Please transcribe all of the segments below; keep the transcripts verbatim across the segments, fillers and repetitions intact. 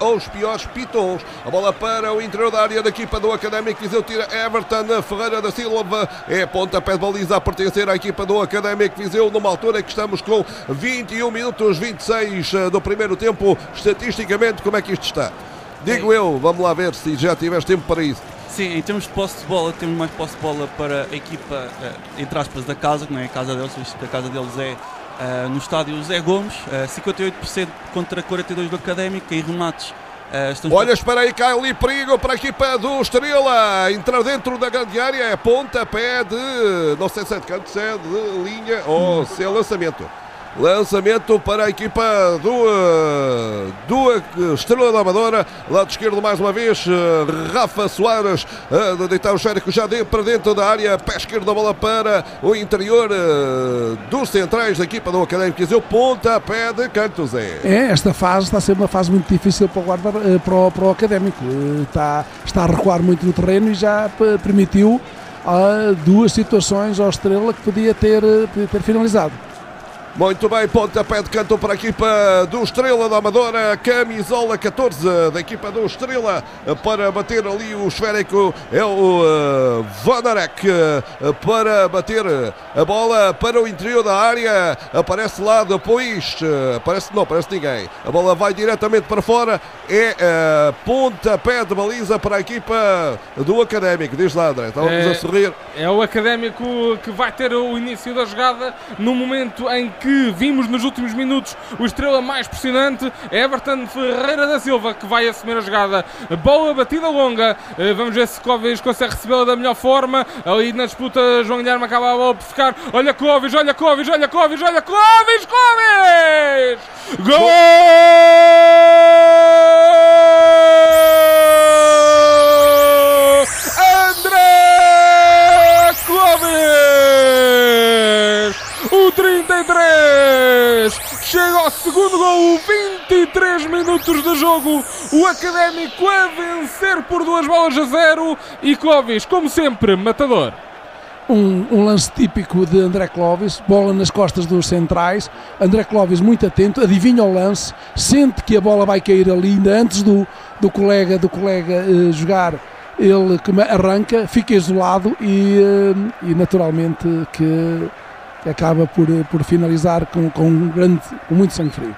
aos piores pitons. A bola para o interior da área da equipa do Académico Viseu, tira Everton Ferreira da Silva, é pontapé de baliza a pertencer à equipa do Académico Viseu, numa altura em que estamos com vinte e um minutos vinte e seis do primeiro tempo. Estatisticamente, como é que isto está? Digo eu, vamos lá ver se já tiveste tempo para isso. Sim, em termos de posse de bola, temos mais posse de bola para a equipa, entre aspas, da casa, que não é a casa deles, visto que a casa deles é uh, no estádio José Gomes, uh, cinquenta e oito por cento contra quarenta e dois por cento do Académico, em remates. Uh, estamos... Olha, espera aí, cai ali perigo para a equipa do Estrela, entrar dentro da grande área, é pontapé de, não sei se é de canto, se é de linha ou se é lançamento. Lançamento para a equipa do, uh, do Estrela da Amadora, lado esquerdo mais uma vez, uh, Rafa Soares uh, de deitar o esférico já de, para dentro da área, pé esquerdo da bola para o interior uh, dos centrais da equipa do Académico Viseu, pontapé de canto, Zé. É, esta fase está a ser uma fase muito difícil para o, guarda, uh, para o, para o Académico, uh, está, está a recuar muito no terreno e já p- permitiu uh, duas situações ao Estrela que podia ter, uh, podia ter finalizado. Muito bem, pontapé de canto para a equipa do Estrela da Amadora, camisola catorze da equipa do Estrela, para bater ali o esférico, é o uh, Vanarek, uh, para bater a bola para o interior da área, aparece lá depois, uh, aparece, não aparece ninguém, a bola vai diretamente para fora, é uh, pontapé de baliza para a equipa do Académico. Diz lá, André, estávamos é, a sorrir. É o Académico que vai ter o início da jogada no momento em que vimos nos últimos minutos o Estrela mais pressionante, Everton Ferreira da Silva, que vai assumir a jogada. Boa batida longa, vamos ver se Cóvis consegue recebê-la da melhor forma. Ali na disputa João Guilherme acaba a bola por ficar. Olha Cóvis, olha Cóvis, olha Cóvis, olha Cóvis, Cóvis! Gol! André Cóvis! O trinta e três chega ao segundo gol, vinte e três minutos de jogo, o Académico a vencer por duas bolas a zero e Clovis, como sempre, matador. Um, um lance típico de André Clovis, bola nas costas dos centrais, André Clovis muito atento, adivinha o lance, sente que a bola vai cair ali ainda antes do, do colega, do colega uh, jogar, ele que arranca, fica isolado e, uh, e naturalmente que acaba por, por finalizar com, com, um grande, com muito sangue frio.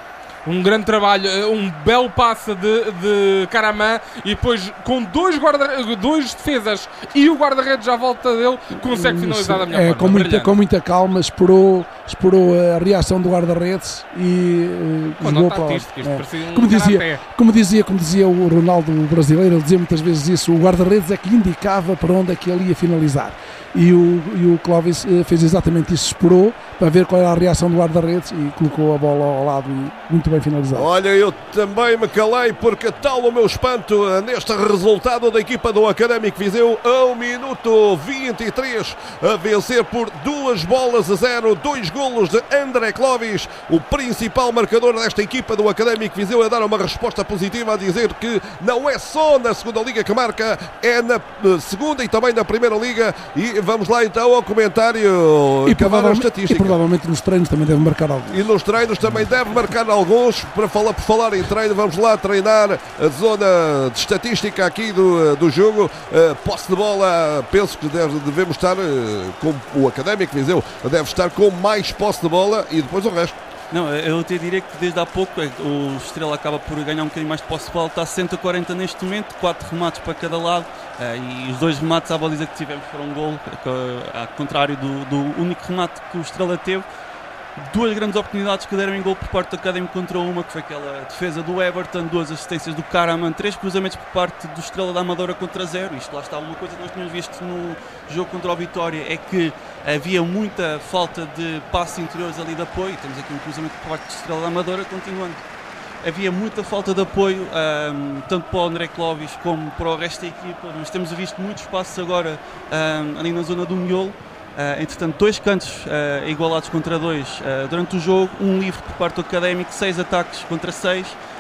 Um grande trabalho, um belo passe de, de Caramã e depois com dois, guarda, dois defesas e o guarda-redes à volta dele consegue finalizar da melhor é, forma. Com muita, com muita calma, esperou, esperou a reação do guarda-redes e uh, jogou para o, é. como, dizia, como, dizia, como dizia o Ronaldo brasileiro, ele dizia muitas vezes isso, o guarda-redes é que indicava para onde é que ele ia finalizar. E o, e o Clovis uh, fez exatamente isso, esperou para ver qual era a reação do guarda-redes e colocou a bola ao lado e muito bem finalizado. Olha, eu também me calei porque tal o meu espanto neste resultado da equipa do Académico Viseu, ao minuto vinte e três, a vencer por duas bolas a zero, dois golos de André Clovis, o principal marcador desta equipa do Académico Viseu, a dar uma resposta positiva, a dizer que não é só na segunda liga que marca, é na segunda e também na primeira liga. E vamos lá então ao comentário e provavelmente, e provavelmente nos treinos também deve marcar alguns. E nos treinos também deve marcar alguns. Para falar, por falar em treino, vamos lá treinar a zona de estatística aqui do, do jogo. Uh, posse de bola, penso que deve, devemos estar uh, com o Académico Viseu, deve estar com mais posse de bola e depois o resto. Não, eu te diria que desde há pouco o Estrela acaba por ganhar um bocadinho mais de posse de bola, está sessenta a quarenta neste momento, quatro remates para cada lado, e os dois remates à baliza que tivemos foram um gol, ao contrário do, do único remate que o Estrela teve. Duas grandes oportunidades que deram em gol por parte do Académico contra uma, que foi aquela defesa do Everton, duas assistências do Karaman, três cruzamentos por parte do Estrela da Amadora contra zero. Isto lá está, uma coisa que nós tínhamos visto no jogo contra o Vitória é que havia muita falta de passos interiores ali de apoio. Temos aqui um cruzamento por parte do Estrela da Amadora, continuando. Havia muita falta de apoio, um, tanto para o André Clovis como para o resto da equipa, mas temos visto muitos passos agora um, ali na zona do miolo. Uh, entretanto, dois cantos uh, igualados contra dois uh, durante o jogo, um livre por parte do Académico, seis ataques contra seis,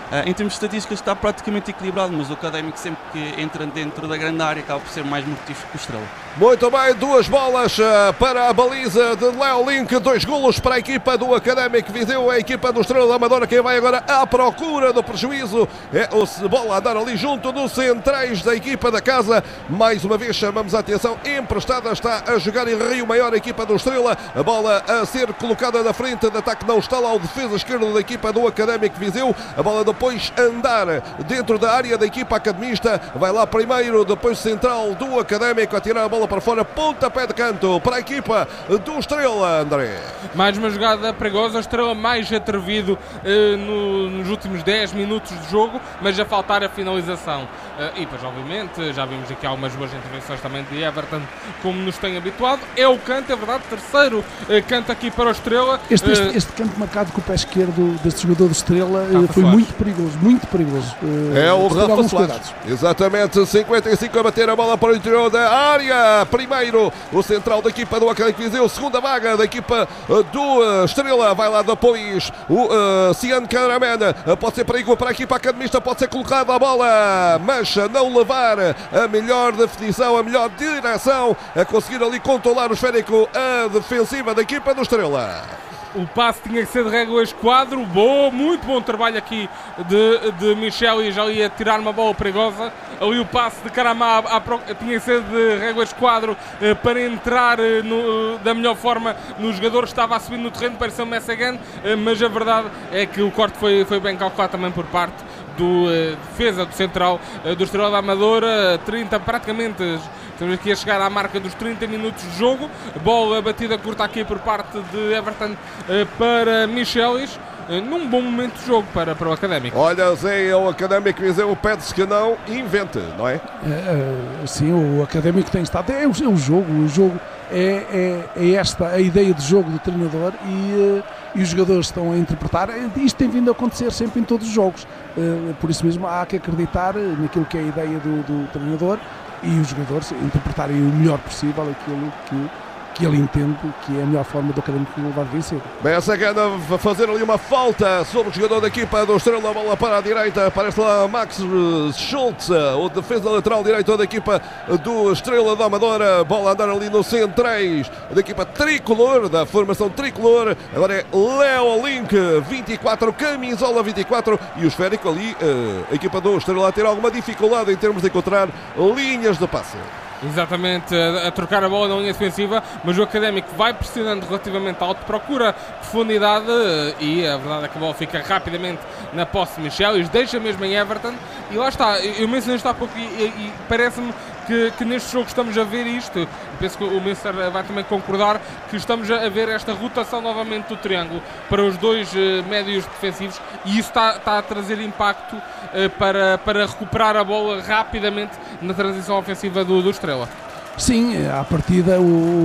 Uh, em termos de estatísticas está praticamente equilibrado, mas o Académico sempre que entra dentro da grande área acaba por ser mais mortífero que o Estrela. Muito bem, duas bolas uh, para a baliza de Léo Link, dois golos para a equipa do Académico Viseu, a equipa do Estrela da Amadora, quem vai agora à procura do prejuízo é o Cebola a dar ali junto dos centrais da equipa da casa. Mais uma vez chamamos a atenção, emprestada está a jogar em Rio Maior a equipa do Estrela, a bola a ser colocada na frente de ataque, não está lá o defesa esquerdo da equipa do Académico Viseu, a bola depois andar dentro da área da equipa academista, vai lá primeiro, depois central do Académico a tirar a bola para fora, pontapé de canto para a equipa do Estrela, André. Mais uma jogada perigosa, o Estrela mais atrevido eh, no, nos últimos dez minutos de jogo, mas a faltar a finalização. Uh, e depois, obviamente, já vimos aqui algumas boas intervenções também de Everton, como nos tem habituado. É o canto, é verdade, terceiro uh, canto aqui para o Estrela. Este, este, uh, este canto marcado com o pé esquerdo deste jogador do Estrela uh, foi Soares. muito perigoso, muito perigoso. Uh, É o Rafa Soares. Exatamente, cinquenta e cinco a bater a bola para o interior da área. Primeiro, o central da equipa do Académico Viseu, segunda vaga da equipa do uh, Estrela. Vai lá depois o uh, Cian Caramana. Uh, pode ser perigo para a equipa academista, pode ser colocada a bola, mas não levar a melhor definição, a melhor direção, a conseguir ali controlar o esférico, a defensiva da equipa do Estrela. O passe tinha que ser de régua esquadro, bom, muito bom trabalho aqui de, de Michel e já ali a tirar uma bola perigosa. Ali o passe de Caramá à, à, tinha que ser de régua esquadro eh, para entrar eh, no, da melhor forma no jogador, estava a subir no terreno, pareceu Messegan, eh, mas a verdade é que o corte foi, foi bem calculado também por parte do uh, defesa do central uh, do Estrela da Amadora. trinta praticamente, estamos aqui a chegar à marca dos trinta minutos de jogo, bola batida curta aqui por parte de Everton uh, para Michelis, uh, num bom momento de jogo para, para o Académico. Olha, Zé, o Académico Viseu pede-se que não invente, não é? É, é sim, o Académico tem estado, é o, é o jogo, o jogo é, é, é esta a ideia de jogo do treinador e, e os jogadores estão a interpretar. Isto tem vindo a acontecer sempre em todos os jogos, por isso mesmo há que acreditar naquilo que é a ideia do, do treinador e os jogadores interpretarem o melhor possível aquilo que que ele entende que é a melhor forma do Académico levar vencer. Messegan a fazer ali uma falta sobre o jogador da equipa do Estrela, bola para a direita, aparece lá Max Schultz, o defesa lateral direito da equipa do Estrela da Amadora, bola a andar ali no centrais da equipa tricolor, da formação tricolor, agora é Léo Link, vinte e quatro, camisola vinte e quatro, e o esférico ali, a equipa do Estrela a ter alguma dificuldade em termos de encontrar linhas de passe. Exatamente, a, a trocar a bola na linha defensiva, mas o Académico vai pressionando relativamente alto, procura profundidade e a verdade é que a bola fica rapidamente na posse de Michelis, deixa mesmo em Everton e lá está, eu mencionei isto há pouco e, e, e parece-me que, que neste jogo estamos a ver isto, penso que o Mister vai também concordar que estamos a ver esta rotação novamente do triângulo para os dois uh, médios defensivos e isso está, está a trazer impacto uh, para, para recuperar a bola rapidamente na transição ofensiva do, do Estrela. Sim, à partida o,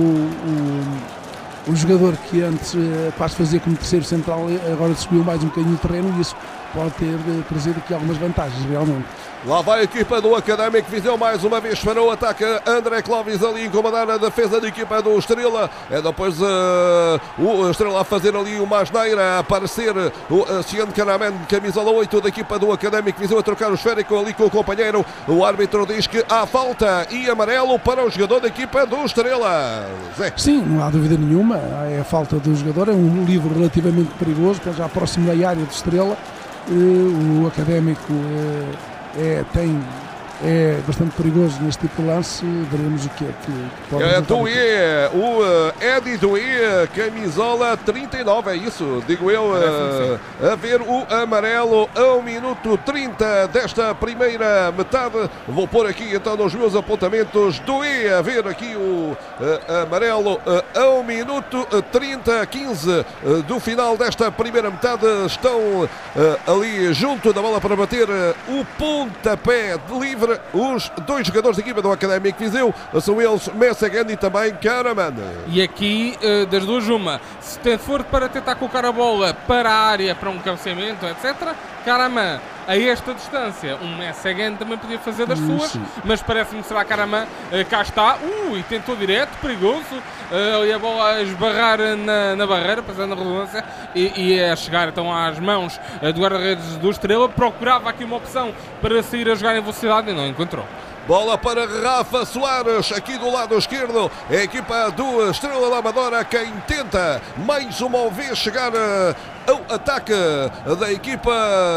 o, o jogador que antes uh, quase fazia como terceiro central agora subiu mais um bocadinho o terreno e isso pode ter uh, trazido aqui algumas vantagens realmente. Lá vai a equipa do Académico Viseu mais uma vez para o ataque. André Clóvis ali incomodar a defesa da equipa do Estrela. É depois uh, o Estrela a fazer ali uma asneira, a aparecer o Cian Canaman, camisola oito da equipa do Académico Viseu, a trocar o esférico ali com o companheiro. O árbitro diz que há falta e amarelo para o jogador da equipa do Estrela. Zé. Sim, não há dúvida nenhuma. É a falta do jogador. É um livro relativamente perigoso, já próximo da área do Estrela. Uh, o Académico uh, É, tem, é bastante perigoso neste tipo de lance, veremos o que é que, que pode é Doué, o uh, Eddie Doué, camisola trinta e nove, é isso, digo eu, uh, a ver o amarelo ao minuto trinta desta primeira metade. Vou pôr aqui então nos meus apontamentos, Doué a ver aqui o uh, amarelo uh, ao minuto trinta, quinze uh, do final desta primeira metade. Estão uh, ali junto da bola para bater uh, o pontapé de livre os dois jogadores da equipa do Académico Viseu, são eles Messegan e também Caraman. E aqui das duas uma, se for para tentar colocar a bola para a área, para um cabeceamento, etcétera, Caraman a esta distância. Um Messeguin também podia fazer das suas, Sim. mas parece-me que será Karaman. Uh, cá está, uh, e tentou direto, perigoso, uh, e a bola a esbarrar na, na barreira, passando a redundância, e, e a chegar então às mãos uh, do guarda-redes do Estrela. Procurava aqui uma opção para sair a jogar em velocidade e não encontrou. Bola para Rafa Soares, aqui do lado esquerdo, é a equipa do Estrela da Amadora quem tenta mais uma vez chegar ao ataque da equipa,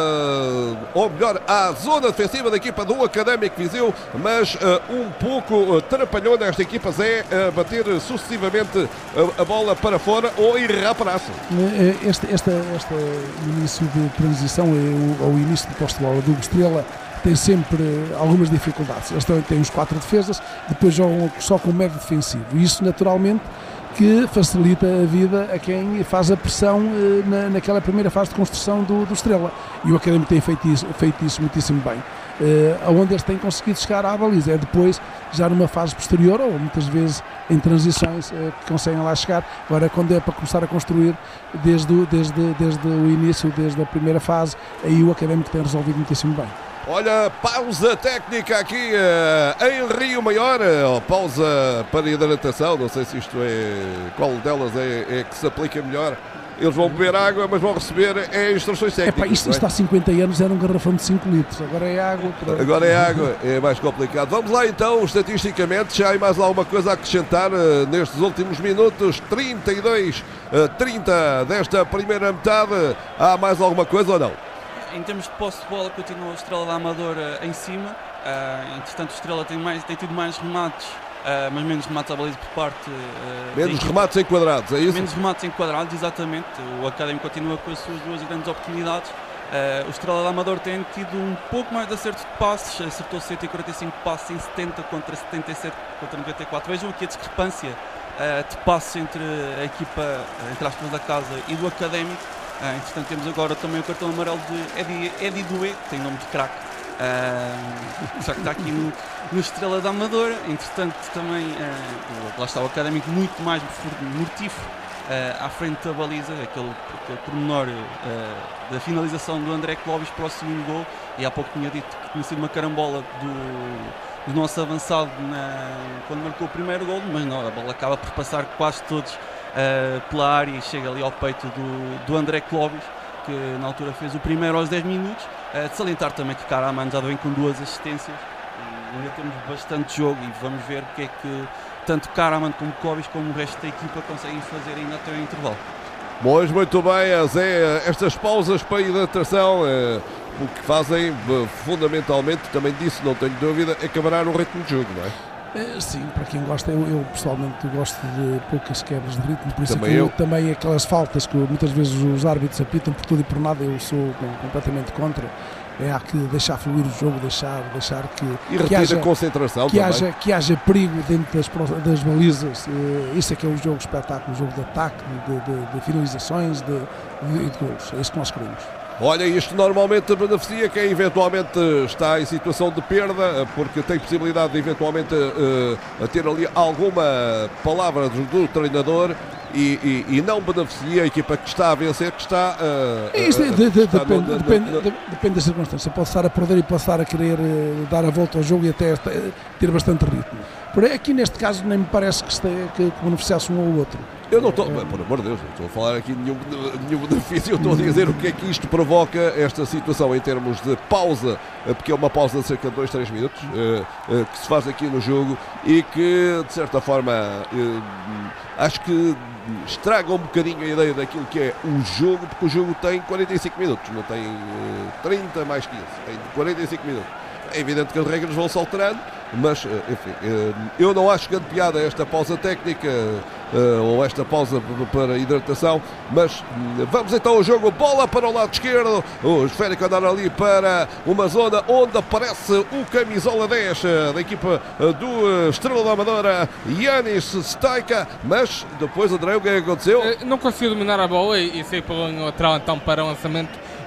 ou melhor, à zona defensiva da equipa do Académico Viseu, mas uh, um pouco uh, trapalhão desta equipa, Zé, uh, bater sucessivamente uh, a bola para fora ou irrar para a ação. Este, este, este início de transição, ou o início de poste-bola do Estrela, tem sempre algumas dificuldades. Eles também têm os quatro defesas, depois jogam só com o médio defensivo. E isso, naturalmente, que facilita a vida a quem faz a pressão eh, na, naquela primeira fase de construção do, do Estrela. E o Académico tem feito isso, feito isso muitíssimo bem. Eh, onde eles têm conseguido chegar à baliza. É depois, já numa fase posterior, ou muitas vezes em transições, eh, que conseguem lá chegar. Agora, quando é para começar a construir desde, o- desde, desde o início, desde a primeira fase, aí o Académico tem resolvido muitíssimo bem. Olha, pausa técnica aqui uh, em Rio Maior, uh, pausa para hidratação, não sei se isto é, qual delas é, é que se aplica melhor. Eles vão beber água, mas vão receber é, instruções técnicas. Epá, isto, isto há cinquenta anos era um garrafão de cinco litros, agora é água. Pronto. Agora é água, é mais complicado. Vamos lá então, estatisticamente, já há mais alguma coisa a acrescentar uh, nestes últimos minutos, trinta e dois a trinta desta primeira metade. Há mais alguma coisa ou não? Em termos de posse de bola, continua o Estrela da Amadora em cima. Uh, entretanto, o Estrela tem, mais, tem tido mais remates, uh, mas menos remates à baliza por parte. Uh, Menos remates enquadrados, é isso? Menos remates enquadrados, exatamente. O Académico continua com as suas duas grandes oportunidades. Uh, o Estrela da Amadora tem tido um pouco mais de acerto de passes, acertou cento e quarenta e cinco passes em setenta contra setenta e sete contra noventa e quatro. Vejam aqui a discrepância uh, de passes entre a equipa, entre aspas, da casa e do Académico. Uh, entretanto, temos agora também o cartão amarelo de Eddie, Eddie Doué, que tem nome de craque, uh, já que está aqui no, no Estrela da Amadora. Entretanto, também uh, lá está o Académico muito mais mortífero uh, à frente da baliza, aquele, aquele pormenor uh, da finalização do André Clóvis para o segundo gol. E há pouco tinha dito que tinha sido uma carambola do, do nosso avançado na, quando marcou o primeiro gol, mas não, a bola acaba por passar quase todos Uh, pela área e chega ali ao peito do, do André Clóvis, que na altura fez o primeiro aos dez minutos. Uh, de salientar também que Karaman já vem com duas assistências e ainda temos bastante jogo e vamos ver o que é que tanto Karaman como Clóvis como o resto da equipa conseguem fazer ainda até o intervalo. Pois muito bem, Zé, estas pausas para hidratação, uh, o que fazem uh, fundamentalmente, também disso não tenho dúvida, é quebrar o ritmo de jogo, não é? Eh, Sim, para quem gosta, eu, eu pessoalmente gosto de poucas quebras de ritmo, por isso Também é que eu, eu. também aquelas faltas que muitas vezes os árbitros apitam por tudo e por nada, eu sou com- completamente contra. É, há que deixar fluir o jogo, deixar, deixar que, E que, retira haja, a concentração que, também. haja, que haja perigo dentro das, pro- das balizas. Eh, Isso é que é o jogo espetáculo, o jogo de ataque, de, de- de finalizações de, de, de golos. É isso que nós queremos. Olha, isto normalmente beneficia quem eventualmente está em situação de perda, porque tem possibilidade de eventualmente uh, a ter ali alguma palavra do, do treinador e, e, e não beneficia a equipa que está a vencer, que está, uh, Isto uh, de- de- está depende, no- no- depende, no- de- depende da circunstância. Pode estar a perder e pode estar a querer eh, dar a volta ao jogo e até esta- ter bastante ritmo. Porém, aqui neste caso nem me parece que, este, que, que beneficiasse um ou outro. Eu não estou, por amor de Deus, não estou a falar aqui de nenhum, nenhum benefício, eu estou a dizer o que é que isto provoca, esta situação em termos de pausa, eh, porque é uma pausa de cerca de dois, três minutos, eh, eh, que se faz aqui no jogo e que, de certa forma, eh, acho que estraga um bocadinho a ideia daquilo que é o jogo, porque o jogo tem quarenta e cinco minutos, não tem eh, trinta mais quinze, tem quarenta e cinco minutos. É evidente que as regras vão se alterando, mas, eh, enfim, eh, eu não acho grande piada esta pausa técnica eh, ou esta pausa p- para hidratação, mas hum, vamos então ao jogo, bola para o lado esquerdo, o esférico andar ali para uma zona onde aparece o camisola dez eh, da equipa eh, do eh, Estrela da Amadora, Yanis Staika, mas depois, André, o que é que aconteceu? Eh, Não conseguiu dominar a bola e, e saiu pelo lateral então para o lançamento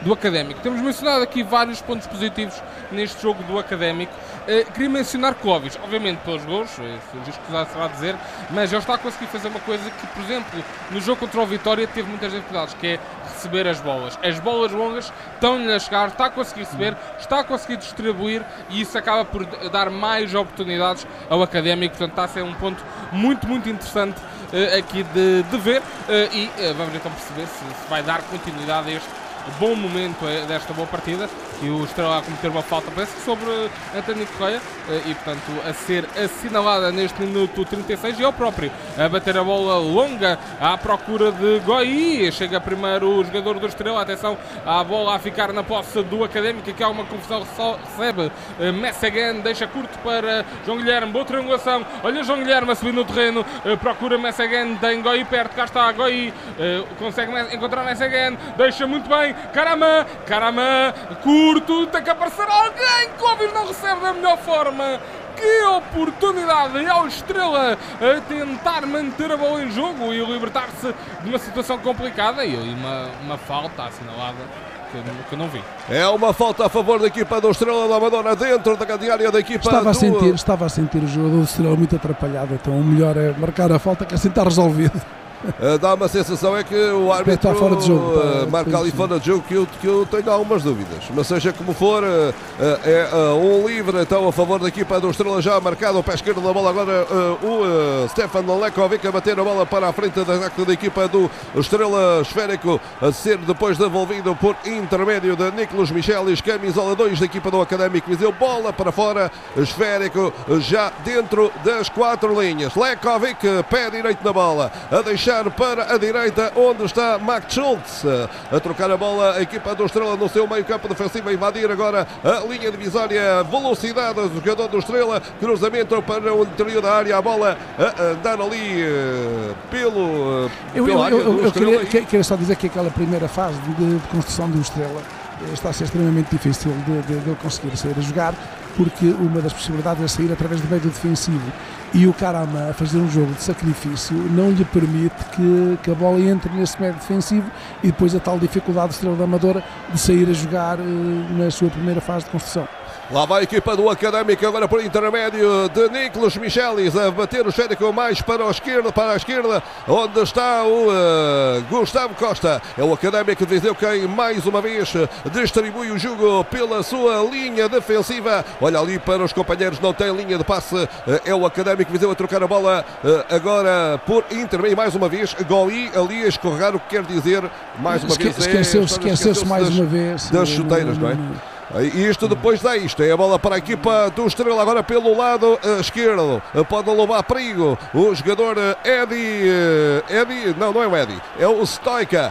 do Académico. Temos mencionado aqui vários pontos positivos neste jogo do Académico. Uh, queria mencionar Clóvis, obviamente pelos gols, isto que já se vai dizer, mas ele está a conseguir fazer uma coisa que, por exemplo, no jogo contra o Vitória teve muitas dificuldades, que é receber as bolas. As bolas longas estão-lhe a chegar, está a conseguir receber, está a conseguir distribuir e isso acaba por dar mais oportunidades ao Académico. Portanto, está a ser um ponto muito, muito interessante uh, aqui de, de ver uh, e uh, vamos então perceber se, se vai dar continuidade a este bom momento desta boa partida. E o Estrela a cometer uma falta, parece que sobre António Correia, e portanto a ser assinalada neste minuto trinta e seis, e é o próprio a bater a bola longa à procura de Goi. Chega primeiro o jogador do Estrela, atenção à bola a ficar na posse do Académico, que há uma confusão, recebe Messegan, deixa curto para João Guilherme, boa triangulação, olha João Guilherme a subir no terreno, procura Messegan, tem Goi perto, cá está Goi, consegue encontrar Messegan, deixa muito bem, Caramã, Caramã, curto, tem que aparecer alguém, Clóvis não recebe da melhor forma. Que oportunidade ao Estrela a tentar manter a bola em jogo e libertar-se de uma situação complicada, e uma, uma falta assinalada que eu, que eu não vi. É uma falta a favor da equipa do Estrela da Amadora dentro da grande área da equipa estava do... a sentir Estava a sentir o jogador do Estrela muito atrapalhado, então o melhor é marcar a falta que assim está resolvido. Dá uma sensação é que o árbitro está fora de jogo, uh, marca ali fora de jogo, que eu, que eu tenho algumas dúvidas, mas seja como for, uh, é uh, um livre então a favor da equipa do Estrela, já marcado o pé esquerdo da bola agora uh, o uh, Stefan Lekovic a bater a bola para a frente da, da equipa do Estrela, esférico a ser depois devolvido por intermédio de Nicolas Michelis, camisola dois da equipa do Académico Viseu, bola para fora, esférico já dentro das quatro linhas. Lekovic, pé direito na bola, a deixar para a direita onde está Max Schultz a trocar a bola, a equipa do Estrela no seu meio campo defensivo, a invadir agora a linha divisória, velocidade do jogador do Estrela, cruzamento para o interior da área, a bola a andar ali uh, pelo, uh, eu, pela eu, área eu, do eu Estrela. queria, e... queria só dizer que aquela primeira fase de, de construção do Estrela está a ser extremamente difícil de, de, de conseguir sair a jogar, porque uma das possibilidades é sair através do meio defensivo, e o Caramã a fazer um jogo de sacrifício não lhe permite que, que a bola entre nesse meio defensivo, e depois a tal dificuldade do Estrela da Amadora de sair a jogar uh, na sua primeira fase de construção. Lá vai a equipa do Académico agora por intermédio de Nicolas Michelis a bater o esférico mais para a esquerda, para a esquerda, onde está o uh, Gustavo Costa. É o Académico de Viseu quem mais uma vez distribui o jogo pela sua linha defensiva. Olha ali para os companheiros, não tem linha de passe. Uh, é o Académico de Viseu a trocar a bola uh, agora por intermédio mais uma vez. Goli ali a escorregar, o que quer dizer mais uma Esque, vez. Esqueceu-se é, esqueceu mais das, uma vez das chuteiras, não, não, não, não é? E isto depois dá isto, é a bola para a equipa do Estrela agora pelo lado esquerdo, pode levar perigo o jogador Eddie, Eddie, não, não é o Eddie, é o Stoica,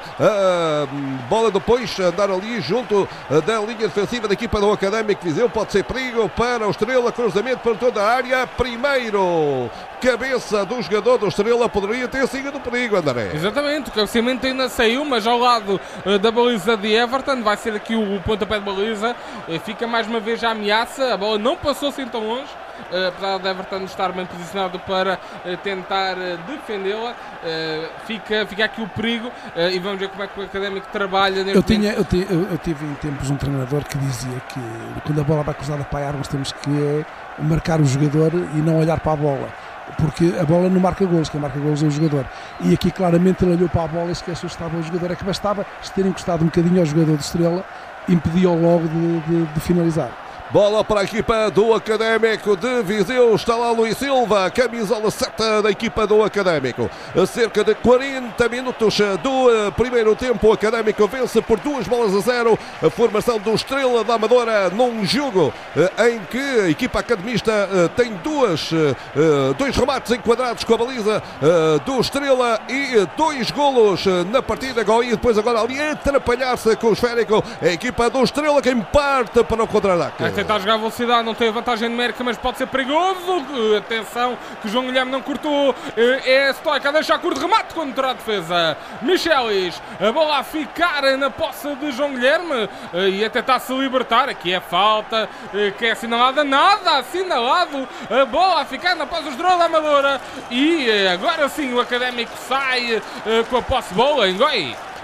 a bola depois andar ali junto da linha defensiva da equipa do Académico Viseu, pode ser perigo para o Estrela, cruzamento para toda a área, primeiro cabeça do jogador do Estrela, poderia ter sido perigo, André. Exatamente, o cabeceamento ainda saiu, mas ao lado uh, da baliza de Everton, vai ser aqui o, o pontapé de baliza, uh, fica mais uma vez a ameaça, a bola não passou assim tão longe, uh, apesar de Everton estar bem posicionado para uh, tentar uh, defendê-la, uh, fica, fica aqui o perigo, uh, e vamos ver como é que o Académico trabalha neste eu, tinha, eu, ti, eu, eu tive em tempos um treinador que dizia que quando a bola vai cruzada para a área nós temos que marcar o jogador e não olhar para a bola, porque a bola não marca golos, quem marca golos é o jogador, e aqui claramente ele olhou para a bola e esqueceu que estava o jogador, é que bastava se ter encostado um bocadinho ao jogador de Estrela, impediu logo de, de, de finalizar. Bola para a equipa do Académico de Viseu, está lá Luís Silva, camisola sete da equipa do Académico. A cerca de quarenta minutos do primeiro tempo, o Académico vence por duas bolas a zero a formação do Estrela da Amadora, num jogo em que a equipa academista tem duas, dois remates enquadrados com a baliza do Estrela e dois golos na partida. Goi depois agora ali atrapalhar-se com o esférico, a equipa do Estrela quem parte para o contra-ataque. Tentar jogar a velocidade, não tem a vantagem numérica, mas pode ser perigoso. Atenção, que o João Guilherme não cortou. É Stoica a deixar curto, remate contra a defesa. Michelis, a bola a ficar na posse de João Guilherme e a tentar se libertar. Aqui é falta, que é assinalada, nada assinalado. A bola a ficar na posse do Estrela da Amadora. E agora sim o Académico sai com a posse boa em Goi.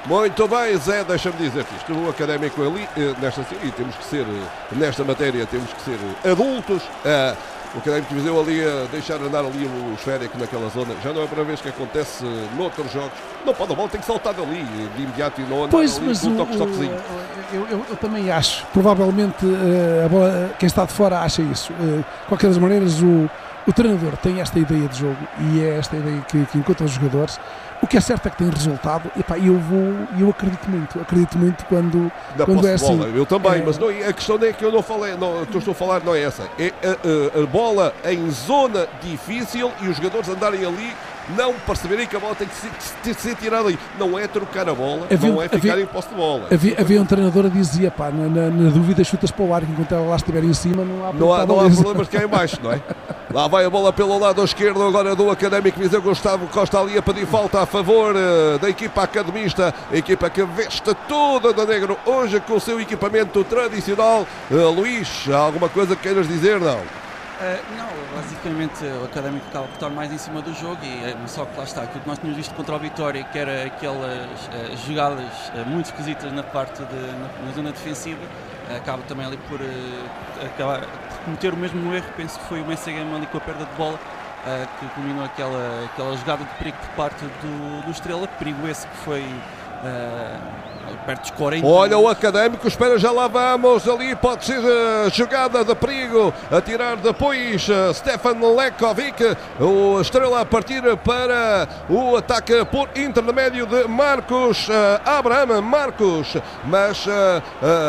Muito bem, Zé, deixa-me dizer-te isto. O Académico ali, nesta e temos que ser, nesta matéria, temos que ser adultos. Uh, o Académico Viseu ali a deixar andar ali o esférico naquela zona. Já não é a primeira vez que acontece noutros jogos. Não pode, a bola tem que saltar dali de imediato e não andar pois, ali mas com um o, toque, toquezinho. Eu, eu, eu também acho. Provavelmente uh, a bola, quem está de fora acha isso. Uh, de qualquer das maneiras, o, o treinador tem esta ideia de jogo e é esta ideia que, que encontra os jogadores. O que é certo é que tem resultado. E pá, eu vou, eu acredito muito, acredito muito quando, quando é assim. Bola. Eu também, é... mas não, a questão é que eu não falei, não, que eu estou a falar não é essa. É a, a, a bola em zona difícil e os jogadores andarem ali, não perceberem que a bola tem que ser, tem que ser tirada aí. Não é trocar a bola, havia, não é ficar havia, em posse de bola. Havia, havia um treinador que dizia, pá, na, na, na dúvida chutas para o ar, que enquanto ela lá estiver em cima não há, não há, não há problemas que há em baixo, não é? Lá vai a bola pelo lado esquerdo agora do Académico Viseu. Gustavo Costa ali a pedir falta a favor uh, da equipa academista, a equipa que veste toda de negro hoje com o seu equipamento tradicional. Uh, Luís, há alguma coisa que queiras dizer? Não? Uh, não, basicamente o Académico acaba por estar mais em cima do jogo e uh, só que lá está, aquilo que nós tínhamos visto contra o Vitória, que era aquelas uh, jogadas uh, muito esquisitas na parte de, na, na zona defensiva, uh, acaba também ali por, uh, acabar, por cometer o mesmo erro. Penso que foi o Messagame ali com a perda de bola uh, que culminou aquela, aquela jogada de perigo por parte do, do Estrela, perigo esse que foi uh, perto dos quarenta. Olha o Académico, espera, já lá vamos, ali pode ser uh, jogada de perigo, a tirar depois uh, Stefan Lekovic, o Estrela a partir para o ataque por intermédio de Marcos uh, Abraham Marcos, mas uh,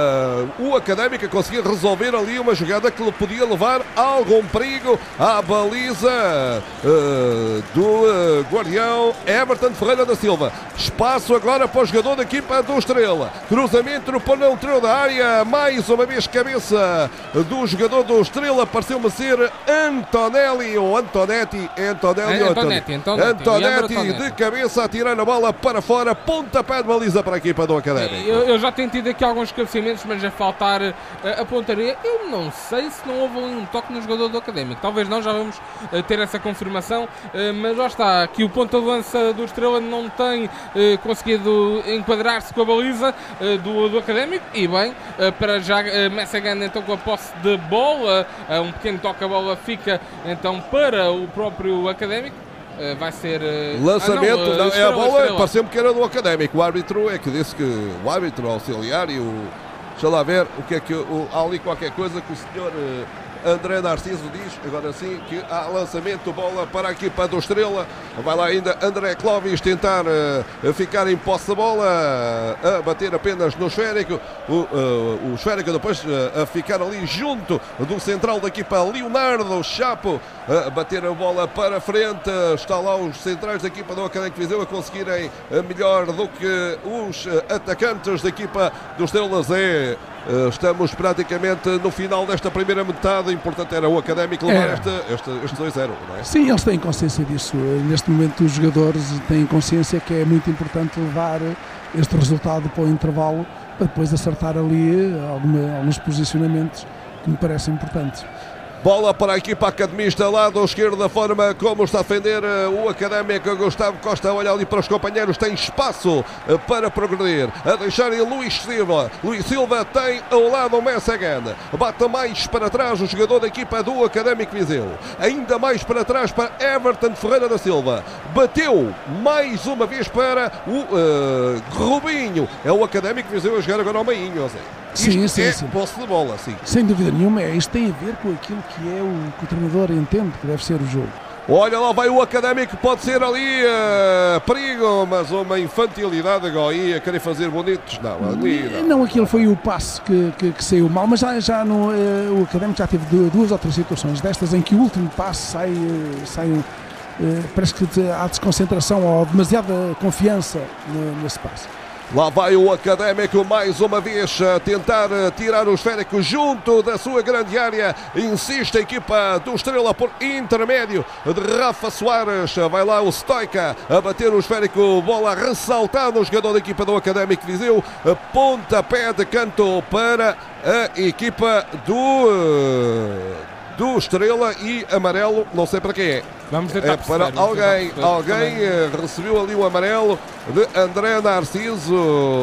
uh, o Académico conseguiu resolver ali uma jogada que lhe podia levar algum perigo à baliza uh, do uh, guardião Everton Ferreira da Silva. Espaço agora para o jogador da equipa do Estrela, cruzamento no panel da área, mais uma vez cabeça do jogador do Estrela, pareceu-me ser Antonelli ou Antonetti, Antonelli, Antonetti, Antonetti, Antonetti, Antonetti de cabeça a tirar a bola para fora, pontapé de baliza para a equipa do Académico. Eu, eu já tenho tido aqui alguns cabeceamentos, mas a faltar uh, a pontaria, eu não sei se não houve um toque no jogador do Académico, talvez não, já vamos uh, ter essa confirmação, uh, mas já está, aqui o ponta de lança do Estrela não tem uh, conseguido enquadrar-se com a baliza uh, do, do Académico e bem, uh, para já uh, Messagana então com a posse de bola, uh, um pequeno toque, a bola fica então para o próprio Académico. Uh, vai ser uh... lançamento, ah, não, uh, não, estrela, é a bola, pareceu-me que era do Académico. O árbitro é que disse que o árbitro auxiliar e o, deixa lá ver o que é que o, há ali qualquer coisa que o senhor uh, André Narciso diz, agora sim, que há lançamento, bola para a equipa do Estrela. Vai lá ainda André Clóvis tentar uh, ficar em posse da bola, uh, a bater apenas no esférico. O, uh, o esférico depois uh, a ficar ali junto do central da equipa Leonardo Chapo, a uh, bater a bola para a frente. Está lá os centrais da equipa do Académico Viseu a conseguirem uh, melhor do que os uh, atacantes da equipa do Estrela Zé. Uh, estamos praticamente no final desta primeira metade. Importante era o Académico levar é. este, este, este dois a zero, não é? Sim, eles têm consciência disso. Neste momento os jogadores têm consciência que é muito importante levar este resultado para o intervalo para depois acertar ali alguma, alguns posicionamentos que me parecem importantes. Bola para a equipa academista, lado esquerdo, da forma como está a defender o Académico. Gustavo Costa olha ali para os companheiros, tem espaço para progredir, a deixarem Luís Silva. Luís Silva tem ao lado o Messagana, bate mais para trás o jogador da equipa do Académico Viseu, ainda mais para trás para Everton Ferreira da Silva, bateu mais uma vez para o uh, Rubinho. É o Académico Viseu a jogar agora ao meinho, Zé. Sim, Isto sim, é sim. posse de bola, sim. Sem dúvida nenhuma, isto tem a ver com aquilo que é o que o treinador entende que deve ser o jogo. Olha, lá vai o Académico, pode ser ali uh, perigo, mas uma infantilidade agora a querer fazer bonitos. Não, ali não. Não, aquilo foi o passe que, que, que saiu mal, mas já, já no, uh, o Académico já teve duas ou três situações destas em que o último passe sai, uh, sai uh, parece que há desconcentração ou demasiada confiança uh, nesse passe. Lá vai o Académico mais uma vez a tentar tirar o esférico junto da sua grande área. Insiste a equipa do Estrela por intermédio de Rafa Soares. Vai lá o Stoica a bater o esférico, bola ressaltada no jogador da equipa do Académico Viseu. Pontapé de canto para a equipa do... do Estrela e amarelo, não sei para quem é. Vamos tentar É para perceber, alguém, tentar perceber alguém também. eh, recebeu ali o amarelo de André Narciso,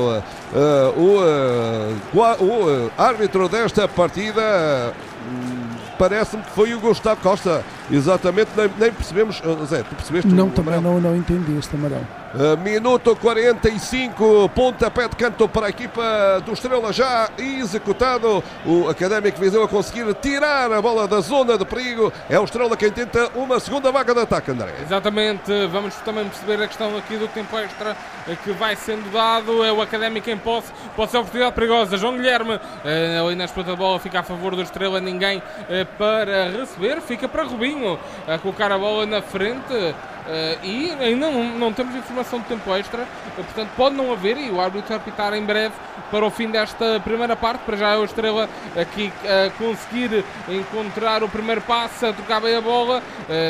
eh, o, eh, qua- o eh, árbitro desta partida. hum, Parece-me que foi o Gustavo Costa, exatamente, nem, nem percebemos. uh, Zé, tu percebeste? Não, o também amarelo? não, não entendi este amarelo. Uh, minuto quarenta e cinco, pontapé de canto para a equipa do Estrela já executado. O Académico Viseu a conseguir tirar a bola da zona de perigo. É o Estrela quem tenta uma segunda vaga de ataque, André. Exatamente, vamos também perceber a questão aqui do tempo extra que vai sendo dado. É o Académico em posse, pode ser oportunidade perigosa. João Guilherme, eh, ali na disputa da bola, fica a favor do Estrela. Ninguém eh, para receber, fica para Rubinho a colocar a bola na frente. Uh, e ainda não, não temos informação de tempo extra, uh, portanto pode não haver, e o árbitro vai apitar em breve para o fim desta primeira parte. Para já é o Estrela aqui a uh, conseguir encontrar o primeiro passe, a trocar bem a bola, uh,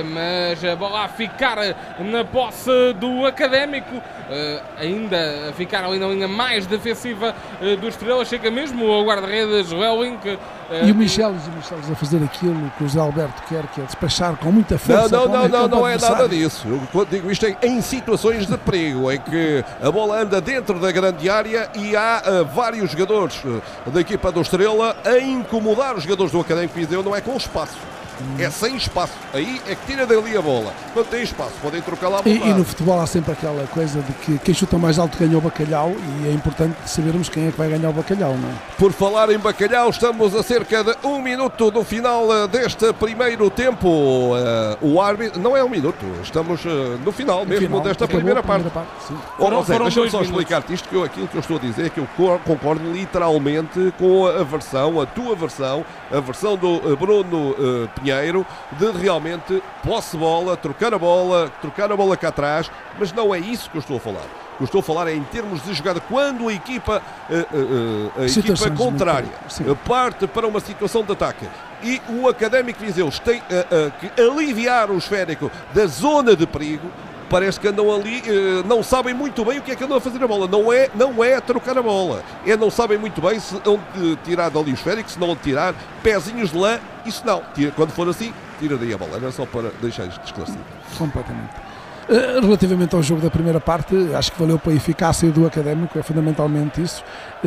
mas a bola a ficar na posse do Académico, uh, ainda a ficar ali na linha mais defensiva uh, do Estrela. Chega mesmo o guarda-redes Welling. Uh, E o Michelis, o Michelis a fazer aquilo que o José Alberto quer, que é despachar com muita Não, força. não, com não, aquele não, não é adversário. nada disso. Eu digo isto em, em situações de perigo, em que a bola anda dentro da grande área e há uh, vários jogadores uh, da equipa do Estrela a incomodar os jogadores do Académico Viseu, não é com espaço. É sem espaço. Aí é que tira dali a bola. Quando tem espaço, podem trocar lá a bola. E, e no futebol há sempre aquela coisa de que quem chuta mais alto ganha o bacalhau, e é importante sabermos quem é que vai ganhar o bacalhau, não é? Por falar em bacalhau, estamos a cerca de um minuto do final uh, deste primeiro tempo. Uh, o árbitro. Não é um minuto, estamos uh, no final mesmo Final, desta acabou primeira a parte. primeira parte, sim. Oh, Foram- Zé, foram deixa-me dois só minutos. explicar-te isto, que eu, aquilo que eu estou a dizer é que eu co- concordo literalmente com a versão, a tua versão, a versão do uh, Bruno uh, Pinheiro, de realmente posse de bola, trocar a bola, trocar a bola cá atrás, mas não é isso que eu estou a falar. O que eu estou a falar é em termos de jogada, quando a equipa, uh, uh, uh, a equipa Situações contrária muito- sim. uh, parte para uma situação de ataque e o Académico Viseu tem uh, uh, que aliviar o esférico da zona de perigo. Parece que andam ali, eh, não sabem muito bem o que é que andam a fazer a bola. Não é, não é trocar a bola. É não sabem muito bem se onde tirar dali o esférico, se não onde tirar, pezinhos de lã, isso não. Tira, quando for assim, tira daí a bola. Era só para deixar isto esclarecido. Completamente. Uh, Relativamente ao jogo da primeira parte, acho que valeu para a eficácia do Académico, é fundamentalmente isso.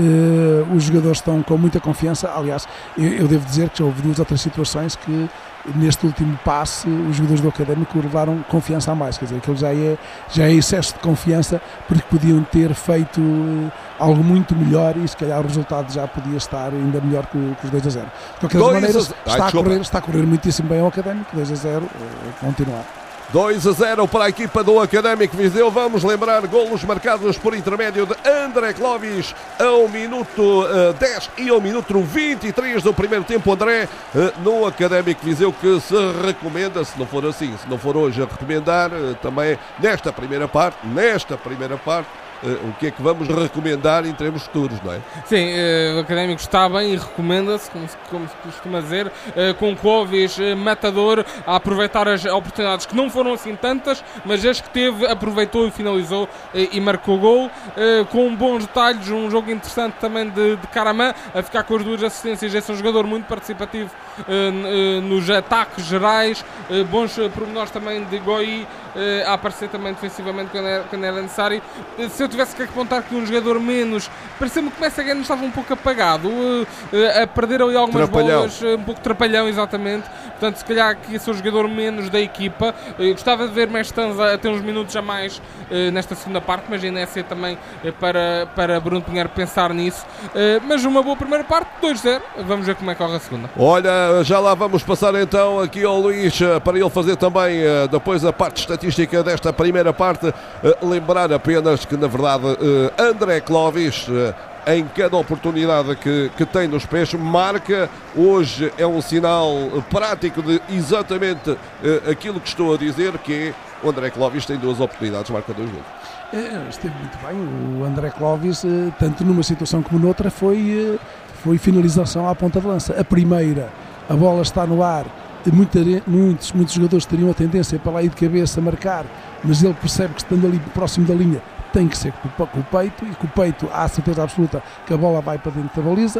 Uh, os jogadores estão com muita confiança. Aliás, eu, eu devo dizer que já houve duas ou três situações que neste último passe os jogadores do Académico levaram confiança a mais, quer dizer, aquilo já é, já é excesso de confiança, porque podiam ter feito uh, algo muito melhor e se calhar o resultado já podia estar ainda melhor que, o- que os dois a zero. De qualquer dois a maneira, zero. Ai, está, a desculpa. correr, está a correr muitíssimo bem ao Académico, dois a zero, uh, continuar. dois a zero para a equipa do Académico Viseu. Vamos lembrar golos marcados por intermédio de André Clovis ao minuto uh, dez e ao minuto vinte e três do primeiro tempo. André, uh, no Académico Viseu, que se recomenda, se não for assim, se não for hoje a recomendar, uh, também nesta primeira parte, nesta primeira parte, uh, o que é que vamos recomendar em termos futuros, não é? Sim, eh, o Académico está bem e recomenda-se, como, se- como se costuma dizer, eh, com Clovis eh, matador, a aproveitar as oportunidades que não foram assim tantas, mas as que teve, aproveitou e finalizou eh, e marcou gol, eh, com bons detalhes, um jogo interessante também de, de Caramã, a ficar com as duas assistências. Esse é um jogador muito participativo eh, n- eh, nos ataques gerais, eh, bons eh, pormenores também de Goi, eh, a aparecer também defensivamente quando era, quando era necessário. Eh, se eu tivesse que apontar que um jogador menos, pareceu-me que o Messi Gana estava um pouco apagado, uh, uh, a perder ali algumas Trapalhão. bolas, uh, um pouco trapalhão, exatamente. Portanto, se calhar que esse é o jogador menos da equipa. Uh, gostava de ver Mestanza a ter uns minutos a mais uh, nesta segunda parte, mas ainda é cedo também uh, para, para Bruno Pinheiro pensar nisso. Uh, mas uma boa primeira parte, dois a zero. Vamos ver como é que corre a segunda. Olha, já lá vamos passar então aqui ao Luís eh, para ele fazer também eh, depois a parte estatística desta primeira parte. Eh, Lembrar apenas que na verdade eh, André Clovis, eh, em cada oportunidade que, que tem nos pés, marca. Hoje é um sinal eh, prático de exatamente eh, aquilo que estou a dizer, que é o André Clovis tem duas oportunidades, marca dois gols. É, esteve muito bem. O André Clovis, eh, tanto numa situação como noutra, foi, eh, foi finalização à ponta de lança. A primeira, a bola está no ar, e muita- muitos, muitos jogadores teriam a tendência para lá ir de cabeça a marcar, mas ele percebe que estando ali próximo da linha tem que ser com o- com o peito, e com o peito há certeza absoluta que a bola vai para dentro da baliza.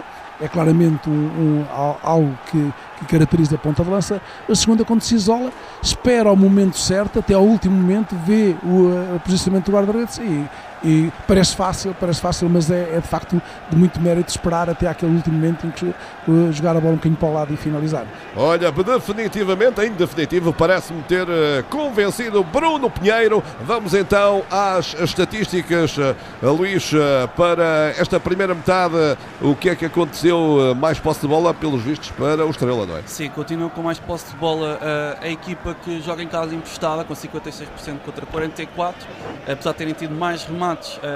é claramente um, um, algo que, que caracteriza a ponta de lança. A segunda, quando se isola, espera ao momento certo, até ao último momento, vê o, o posicionamento do guarda-redes e, e parece fácil, parece fácil, mas é, é de facto de muito mérito esperar até aquele último momento em que uh, jogar a bola um bocadinho para o lado e finalizar. Olha, definitivamente, em definitivo, parece-me ter uh, convencido Bruno Pinheiro. Vamos então às estatísticas, uh, Luís, uh, para esta primeira metade. O que é que aconteceu? Uh, mais posse de bola, pelos vistos, para o Estrela, não é? Sim, continua com mais posse de bola uh, a equipa que joga em casa emprestada, com cinquenta e seis por cento contra quarenta e quatro por cento, apesar de terem tido mais remates,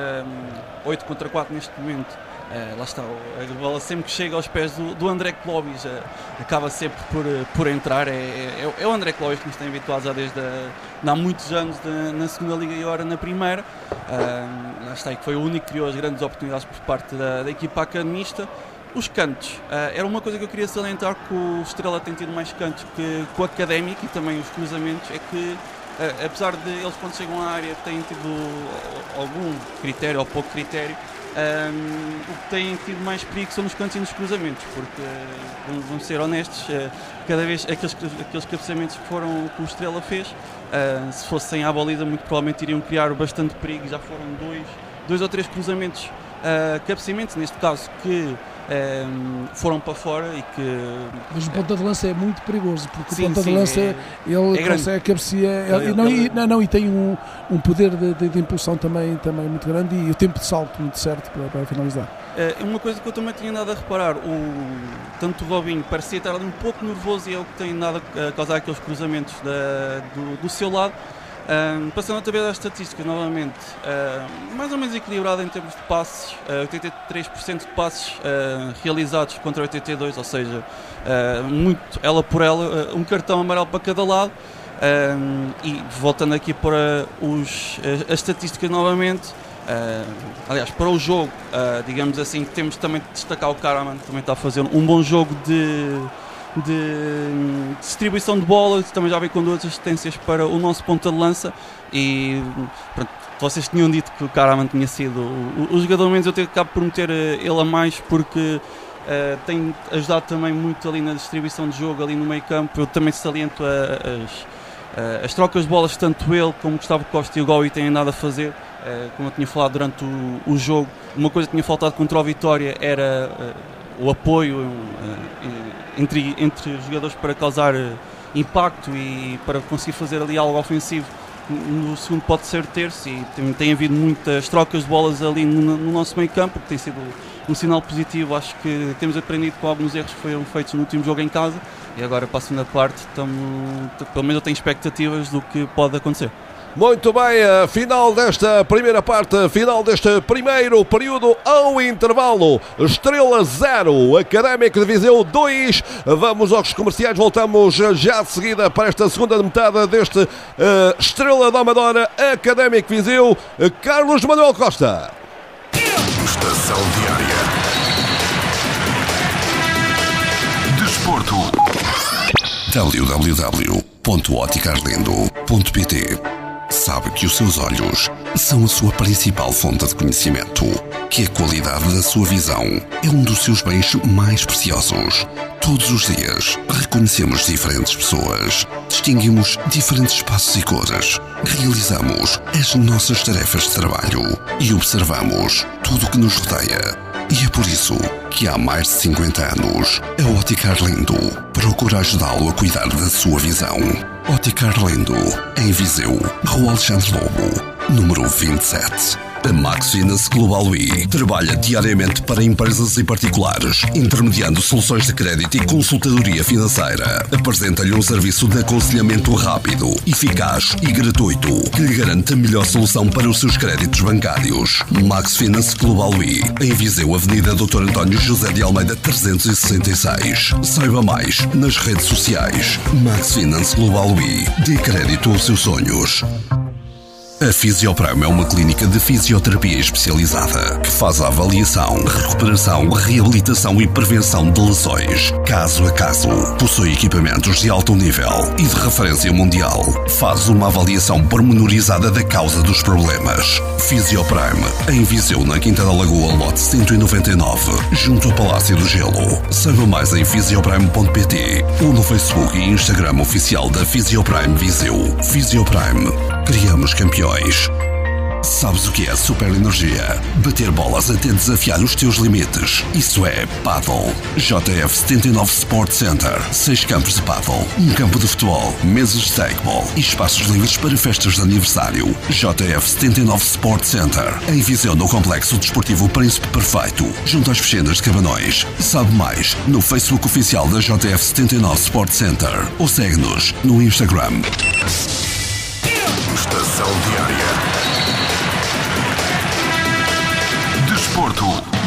um, oito contra quatro neste momento. Uh, lá está, a bola sempre que chega aos pés do, do André Clóvis uh, acaba sempre por, uh, por entrar. É, é, é o André Clóvis que nos tem habituados há desde a, há muitos anos de, na segunda liga e agora na primeira. Uh, lá está, que foi o único que criou as grandes oportunidades por parte da, da equipa academista. Os cantos, uh, era uma coisa que eu queria salientar, que o Estrela tem tido mais cantos que, que o Académico, e também os cruzamentos, é que uh, apesar de eles quando chegam à área têm tido algum critério ou pouco critério, um, o que têm tido mais perigo são nos cantos e nos cruzamentos, porque uh, vamos ser honestos, uh, cada vez aqueles, aqueles cabeceamentos que, foram, que o Estrela fez, uh, se fossem à baliza muito provavelmente iriam criar bastante perigo. Já foram dois, dois ou três cruzamentos, uh, cabeceamentos neste caso, que Um, foram para fora e que... Mas o ponta de lança é muito perigoso, porque sim, o ponta sim, de lança é, ele é consegue cabecear, ele, não, ele, e, não, não, e tem um, um poder de, de, de impulsão também, também muito grande, e o tempo de salto muito certo para, para finalizar. É uma coisa que eu também tinha andado a reparar, o, tanto o Robinho parecia estar ali um pouco nervoso, e é o que tem andado a causar aqueles cruzamentos da, do, do seu lado. Um, passando outra vez às estatísticas novamente, uh, mais ou menos equilibrado em termos de passes, uh, oitenta e três por cento de passes uh, realizados contra oitenta e dois por cento, ou seja, uh, muito ela por ela, uh, um cartão amarelo para cada lado. Um, e voltando aqui para os, as, as estatísticas novamente, uh, aliás, para o jogo, uh, digamos assim, temos também de destacar o Karaman, que também está a fazer um bom jogo de... de distribuição de bola, também já vem com duas assistências para o nosso ponta de lança. E pronto, vocês tinham dito que o Karaman tinha sido o, o jogador, menos eu tenho que por meter ele a mais, porque uh, tem ajudado também muito ali na distribuição de jogo, ali no meio campo. Eu também saliento a, as, a, as trocas de bolas, tanto ele como Gustavo Costa e o Gaui têm andado a fazer. Uh, como eu tinha falado durante o, o jogo, uma coisa que tinha faltado contra o Vitória era uh, o apoio uh, Entre, entre os jogadores para causar uh, impacto e para conseguir fazer ali algo ofensivo. No segundo pode ser terço, e tem, tem havido muitas trocas de bolas ali no, no nosso meio campo, que tem sido um sinal positivo. Acho que temos aprendido com alguns erros que foram feitos no último jogo em casa, e agora para a segunda parte tamo, pelo menos eu tenho expectativas do que pode acontecer. Muito bem, a final desta primeira parte, final deste primeiro período ao intervalo. Estrela zero, Académico de Viseu dois. Vamos aos comerciais, voltamos já de seguida para esta segunda metade deste uh, Estrela da Amadora, Académico de Viseu. Carlos Manuel Costa. Estação Diária. Desporto. w w w ponto ótica arlindo ponto p t. Sabe que os seus olhos são a sua principal fonte de conhecimento, que a qualidade da sua visão é um dos seus bens mais preciosos. Todos os dias reconhecemos diferentes pessoas, distinguimos diferentes espaços e cores, realizamos as nossas tarefas de trabalho e observamos tudo o que nos rodeia. E é por isso que há mais de cinquenta anos a Ótica Arlindo procura ajudá-lo a cuidar da sua visão. Ótica Arlindo, em Viseu, Rua Alexandre Lobo, número vinte e sete. A Max Finance Global I trabalha diariamente para empresas e particulares, intermediando soluções de crédito e consultadoria financeira. Apresenta-lhe um serviço de aconselhamento rápido, eficaz e gratuito, que lhe garante a melhor solução para os seus créditos bancários. Max Finance Global I, em Viseu, Avenida doutor António José de Almeida trezentos e sessenta e seis. Saiba mais nas redes sociais. Max Finance Global I, dê crédito aos seus sonhos. A Fisioprime é uma clínica de fisioterapia especializada que faz a avaliação, recuperação, reabilitação e prevenção de lesões, caso a caso. Possui equipamentos de alto nível e de referência mundial. Faz uma avaliação pormenorizada da causa dos problemas. Fisioprime, em Viseu, na Quinta da Lagoa, lote cento e noventa e nove, junto ao Palácio do Gelo. Saiba mais em fisioprime ponto pt ou no Facebook e Instagram oficial da Fisioprime Viseu. Fisioprime. Criamos campeões. Sabes o que é super energia? Bater bolas até desafiar os teus limites. Isso é paddle. J F setenta e nove Sport Center. Seis campos de paddle, um campo de futebol, mesas de takeball e espaços livres para festas de aniversário. J F setenta e nove Sport Center. Em Viseu, no Complexo Desportivo Príncipe Perfeito, junto às piscinas de Cabanões. Sabe mais no Facebook oficial da J F setenta e nove Sport Center ou segue-nos no Instagram. Estação Diária. Desporto.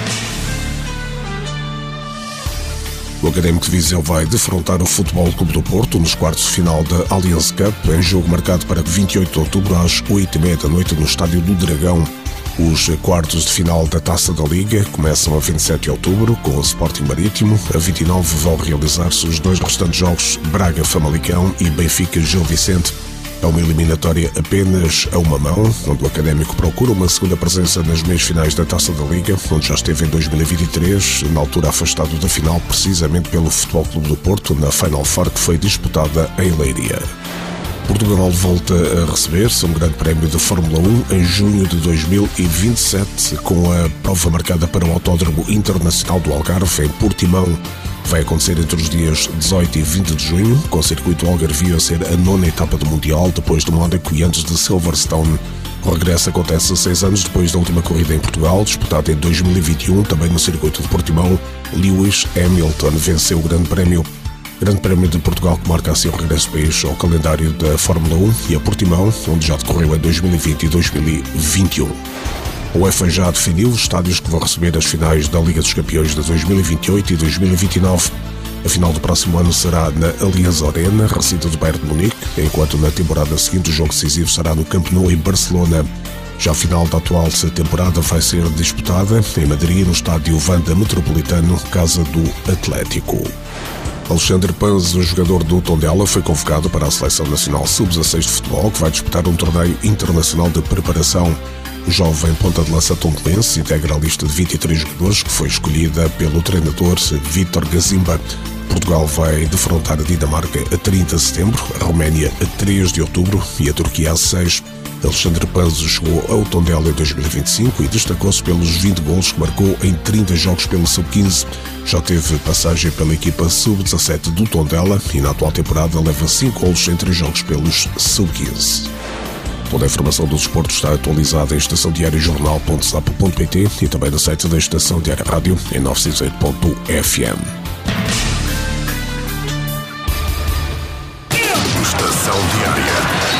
O Académico de Viseu vai defrontar o Futebol Clube do Porto nos quartos de final da Allianz Cup, em jogo marcado para vinte e oito de outubro às oito e meia da noite no Estádio do Dragão. Os quartos de final da Taça da Liga começam a vinte e sete de outubro com o Sporting Marítimo. A vinte e nove vão realizar-se os dois restantes jogos, Braga-Famalicão e Benfica-Gil Vicente. É uma eliminatória apenas a uma mão, onde o Académico procura uma segunda presença nas meias finais da Taça da Liga, onde já esteve em dois mil e vinte e três, na altura afastado da final precisamente pelo Futebol Clube do Porto, na Final Four que foi disputada em Leiria. Portugal volta a receber-se um grande prémio de Fórmula um em junho de dois mil e vinte e sete, com a prova marcada para o Autódromo Internacional do Algarve, em Portimão. Vai acontecer entre os dias dezoito e vinte de junho, com o circuito Algarvio a ser a nona etapa do Mundial, depois de Mónaco e antes de Silverstone. O regresso acontece seis anos depois da última corrida em Portugal, disputada em dois mil e vinte e um, também no circuito de Portimão. Lewis Hamilton venceu o Grande Prémio. Grande Prémio de Portugal que marca assim o regresso do país ao calendário da Fórmula um e a Portimão, onde já decorreu em dois mil e vinte e dois mil e vinte e um. A UEFA já definiu os estádios que vão receber as finais da Liga dos Campeões de dois mil e vinte e oito e dois mil e vinte e nove. A final do próximo ano será na Allianz Arena, recinto do Bayern de Munique, enquanto na temporada seguinte o jogo decisivo será no Camp Nou, em Barcelona. Já a final da atual temporada vai ser disputada em Madrid, no estádio Wanda Metropolitano, casa do Atlético. Alexandre Panzo, jogador do Tondela, foi convocado para a Seleção Nacional sub dezasseis de futebol, que vai disputar um torneio internacional de preparação. O jovem ponta de lança tondelense integra a lista de vinte e três jogadores que foi escolhida pelo treinador Vítor Gazimba. Portugal vai defrontar a Dinamarca a trinta de setembro, a Roménia a três de outubro e a Turquia a seis. Alexandre Panzo chegou ao Tondela em dois mil e vinte e cinco e destacou-se pelos vinte golos que marcou em trinta jogos pelo sub quinze. Já teve passagem pela equipa sub dezassete do Tondela e na atual temporada leva cinco golos em três jogos pelos sub quinze. Toda a informação do desporto está atualizada em estação diário jornal ponto zap ponto pt e também no site da Estação Diária Rádio em novecentos e oito ponto f m. Estação Diária.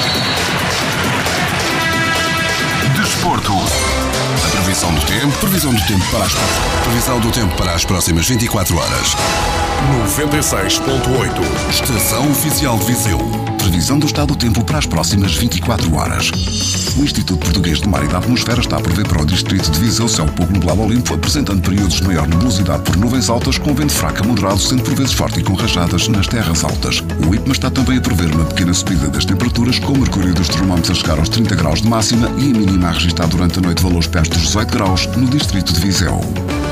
Desporto. A previsão do tempo, previsão do tempo para as, previsão do tempo para as próximas vinte e quatro horas. noventa e seis ponto oito. Estação Oficial de Viseu. Previsão do estado do tempo para as próximas vinte e quatro horas. O Instituto Português do Mar e da Atmosfera está a prever para o distrito de Viseu céu pouco nublado ao limpo, apresentando períodos de maior nebulosidade por nuvens altas, com vento fraco a moderado, sendo por vezes forte e com rajadas nas terras altas. O I P M A está também a prever uma pequena subida das temperaturas, com o mercúrio dos termómetros a chegar aos trinta graus de máxima e a mínima a registrar durante a noite valores perto dos dezoito graus no distrito de Viseu.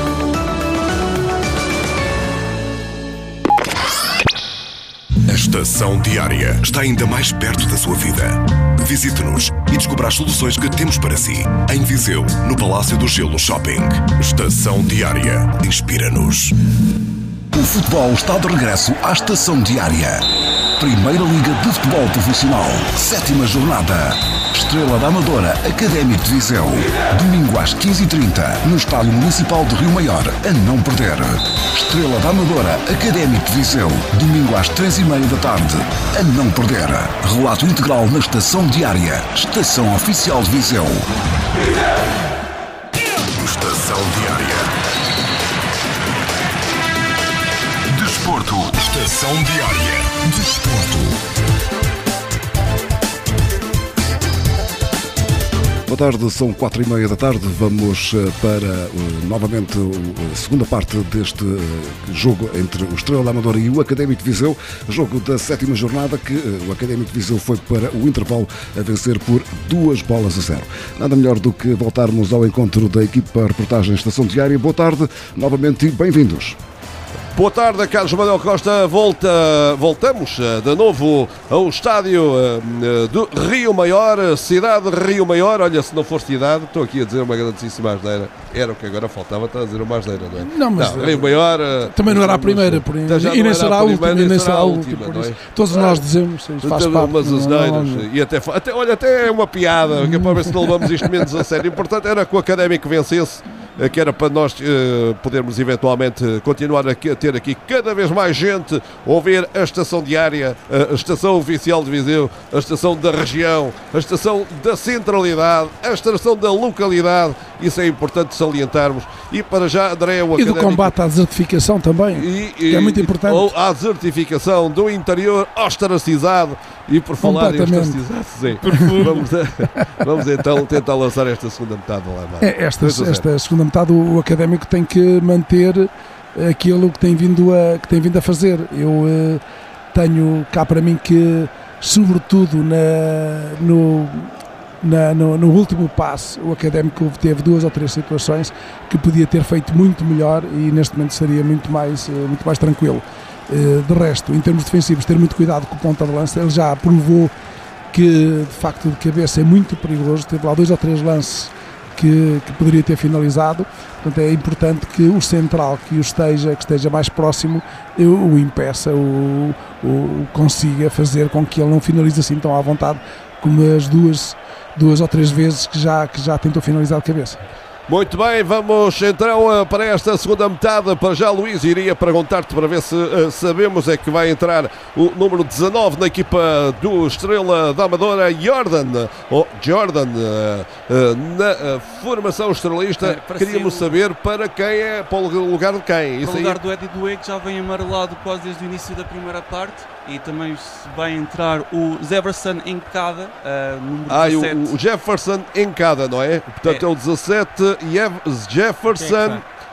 A Estação Diária está ainda mais perto da sua vida. Visite-nos e descubra as soluções que temos para si. Em Viseu, no Palácio do Gelo Shopping. Estação Diária. Inspira-nos. O futebol está de regresso à Estação Diária. Primeira Liga de Futebol Profissional. Sétima jornada. Estrela da Amadora, Académico de Viseu. Domingo às quinze e trinta, no Estádio Municipal de Rio Maior, a não perder. Estrela da Amadora, Académico de Viseu. Domingo às três e meia da tarde, a não perder. Relato integral na Estação Diária. Estação Oficial de Viseu. Estação Diária. Desporto. Estação Diária. Desporto. tarde, são quatro e meia da tarde. Vamos para novamente a segunda parte deste jogo entre o Estrela da Amadora e o Académico de Viseu, jogo da sétima jornada, que o Académico de Viseu foi para o intervalo a vencer por duas bolas a zero. Nada melhor do que voltarmos ao encontro da equipa reportagem Estação Diária. Boa tarde, novamente e bem-vindos. Boa tarde, Carlos Manuel Costa. Volta, voltamos de novo ao estádio do Rio Maior, cidade de Rio Maior. Olha, se não for cidade, estou aqui a dizer uma grandíssima asneira. Era o que agora faltava, está a dizer uma asneira, não é? Não, mas não, Rio Maior também não era a primeira, por então, e nem será a última, e nem será a última. Por isso. Todos nós dizemos, faz então, parte. Umas asneiras, e até, até, olha, até é uma piada, que é para ver se não levamos isto menos a sério. Importante era que o Académico vencesse, que era para nós uh, podermos eventualmente continuar a, a ter aqui cada vez mais gente, ouvir a Estação Diária, a Estação Oficial de Viseu, a Estação da Região, a Estação da Centralidade, a Estação da Localidade. Isso é importante salientarmos. E para já, André, o Académico... E do combate à desertificação também, e, e, que é muito importante. Ou à desertificação do interior ostracizado. E por falar em ostracizado, sim. vamos, vamos então tentar lançar esta segunda metade. Lá, é, esta, esta segunda metade o Académico tem que manter aquilo que tem vindo a, que tem vindo a fazer. Eu uh, tenho cá para mim que, sobretudo na, no, na, no, no último passe, o Académico teve duas ou três situações que podia ter feito muito melhor e neste momento seria muito mais, uh, muito mais tranquilo. Uh, de resto, em termos defensivos, ter muito cuidado com o ponta de lança. Ele já provou que de facto de cabeça é muito perigoso. Teve lá dois ou três lances Que, que poderia ter finalizado. Portanto, é importante que o central que o esteja, que esteja mais próximo o, o impeça, o, o consiga fazer com que ele não finalize assim tão à vontade como as duas, duas ou três vezes que já, que já tentou finalizar de cabeça. Muito bem, vamos então para esta segunda metade. Para já, Luís, iria perguntar-te para ver se uh, sabemos é que vai entrar o número dezanove na equipa do Estrela da Amadora, Jordan, ou Jordan, uh, uh, na uh, formação estrelista. É, Queríamos o... saber para quem é, para o lugar de quem. Para o lugar do Eddie Doué, que já vem amarelado quase desde o início da primeira parte. E também vai entrar o Jefferson Encada, uh, número ah, dezassete. O, o Jefferson Encada, não é? Portanto, é, é o dezassete, Jefferson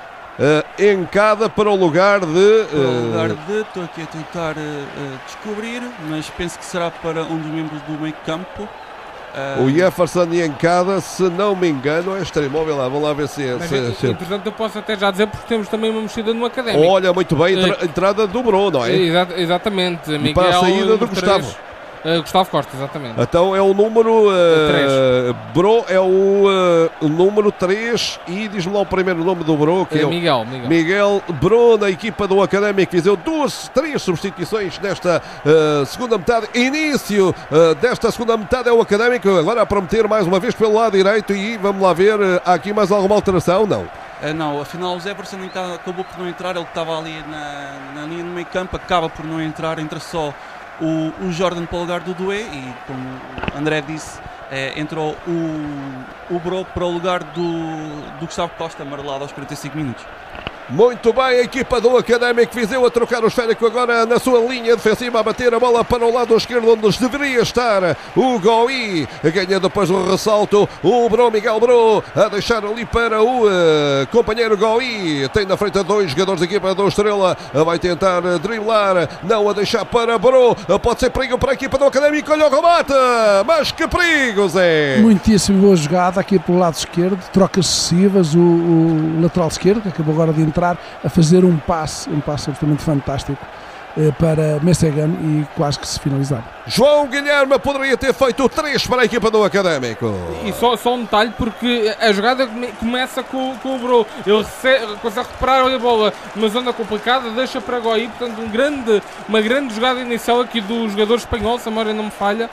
uh, Encada para o lugar de... Uh... Para o lugar de... Estou aqui a tentar uh, descobrir, mas penso que será para um dos membros do meio campo. Uh... O Jefferson Encada, se não me engano, é extremo. Vamos lá, vamos lá ver se é. Mas, se, se... Entretanto, eu posso até já dizer, porque temos também uma mexida no Académico. Olha, muito bem, entra, uh... entrada do Bro, não é? Exa exatamente. E Miguel, para a saída do Gustavo. Uh, Gustavo Costa, exatamente. Então é o número uh, Bro, é o, uh, o número três e diz-me lá o primeiro nome do Bro, que é, é o Miguel, Miguel. Miguel Bro, na equipa do Académico Viseu. Duas, três substituições nesta uh, segunda metade. Início uh, desta segunda metade é o Académico agora a prometer mais uma vez pelo lado direito e vamos lá ver, uh, há aqui mais alguma alteração? Não. Uh, não, afinal o Jefferson acabou por não entrar, ele estava ali na, na linha no meio campo, acaba por não entrar, entra só O, o Jordan para o lugar do Doué e, como o André disse, é, entrou o, o Bro para o lugar do, do Gustavo Costa, amarelado aos quarenta e cinco minutos. Muito bem, a equipa do Académico Viseu a trocar o esférico agora na sua linha defensiva, a bater a bola para o lado esquerdo onde deveria estar o Goi, ganha depois o ressalto o Bro, Miguel Bro, a deixar ali para o uh, companheiro Goi, tem na frente dois jogadores da equipa do Estrela, vai tentar driblar, não a deixar para Bro, pode ser perigo para a equipa do Académico, olha o combate, mas que perigo, Zé! Muitíssimo boa jogada aqui pelo lado esquerdo, trocas sucessivas, o, o lateral esquerdo que acabou agora de entrar a fazer um passe, um passe absolutamente fantástico eh, para Messegan e quase que se finalizava. João Guilherme poderia ter feito três para a equipa do Académico. E só, só um detalhe, porque a jogada começa com, com o Bro, ele recebe, consegue recuperar a bola numa zona complicada, deixa para Goi, portanto um grande, uma grande jogada inicial aqui do jogador espanhol, se a memória não me falha,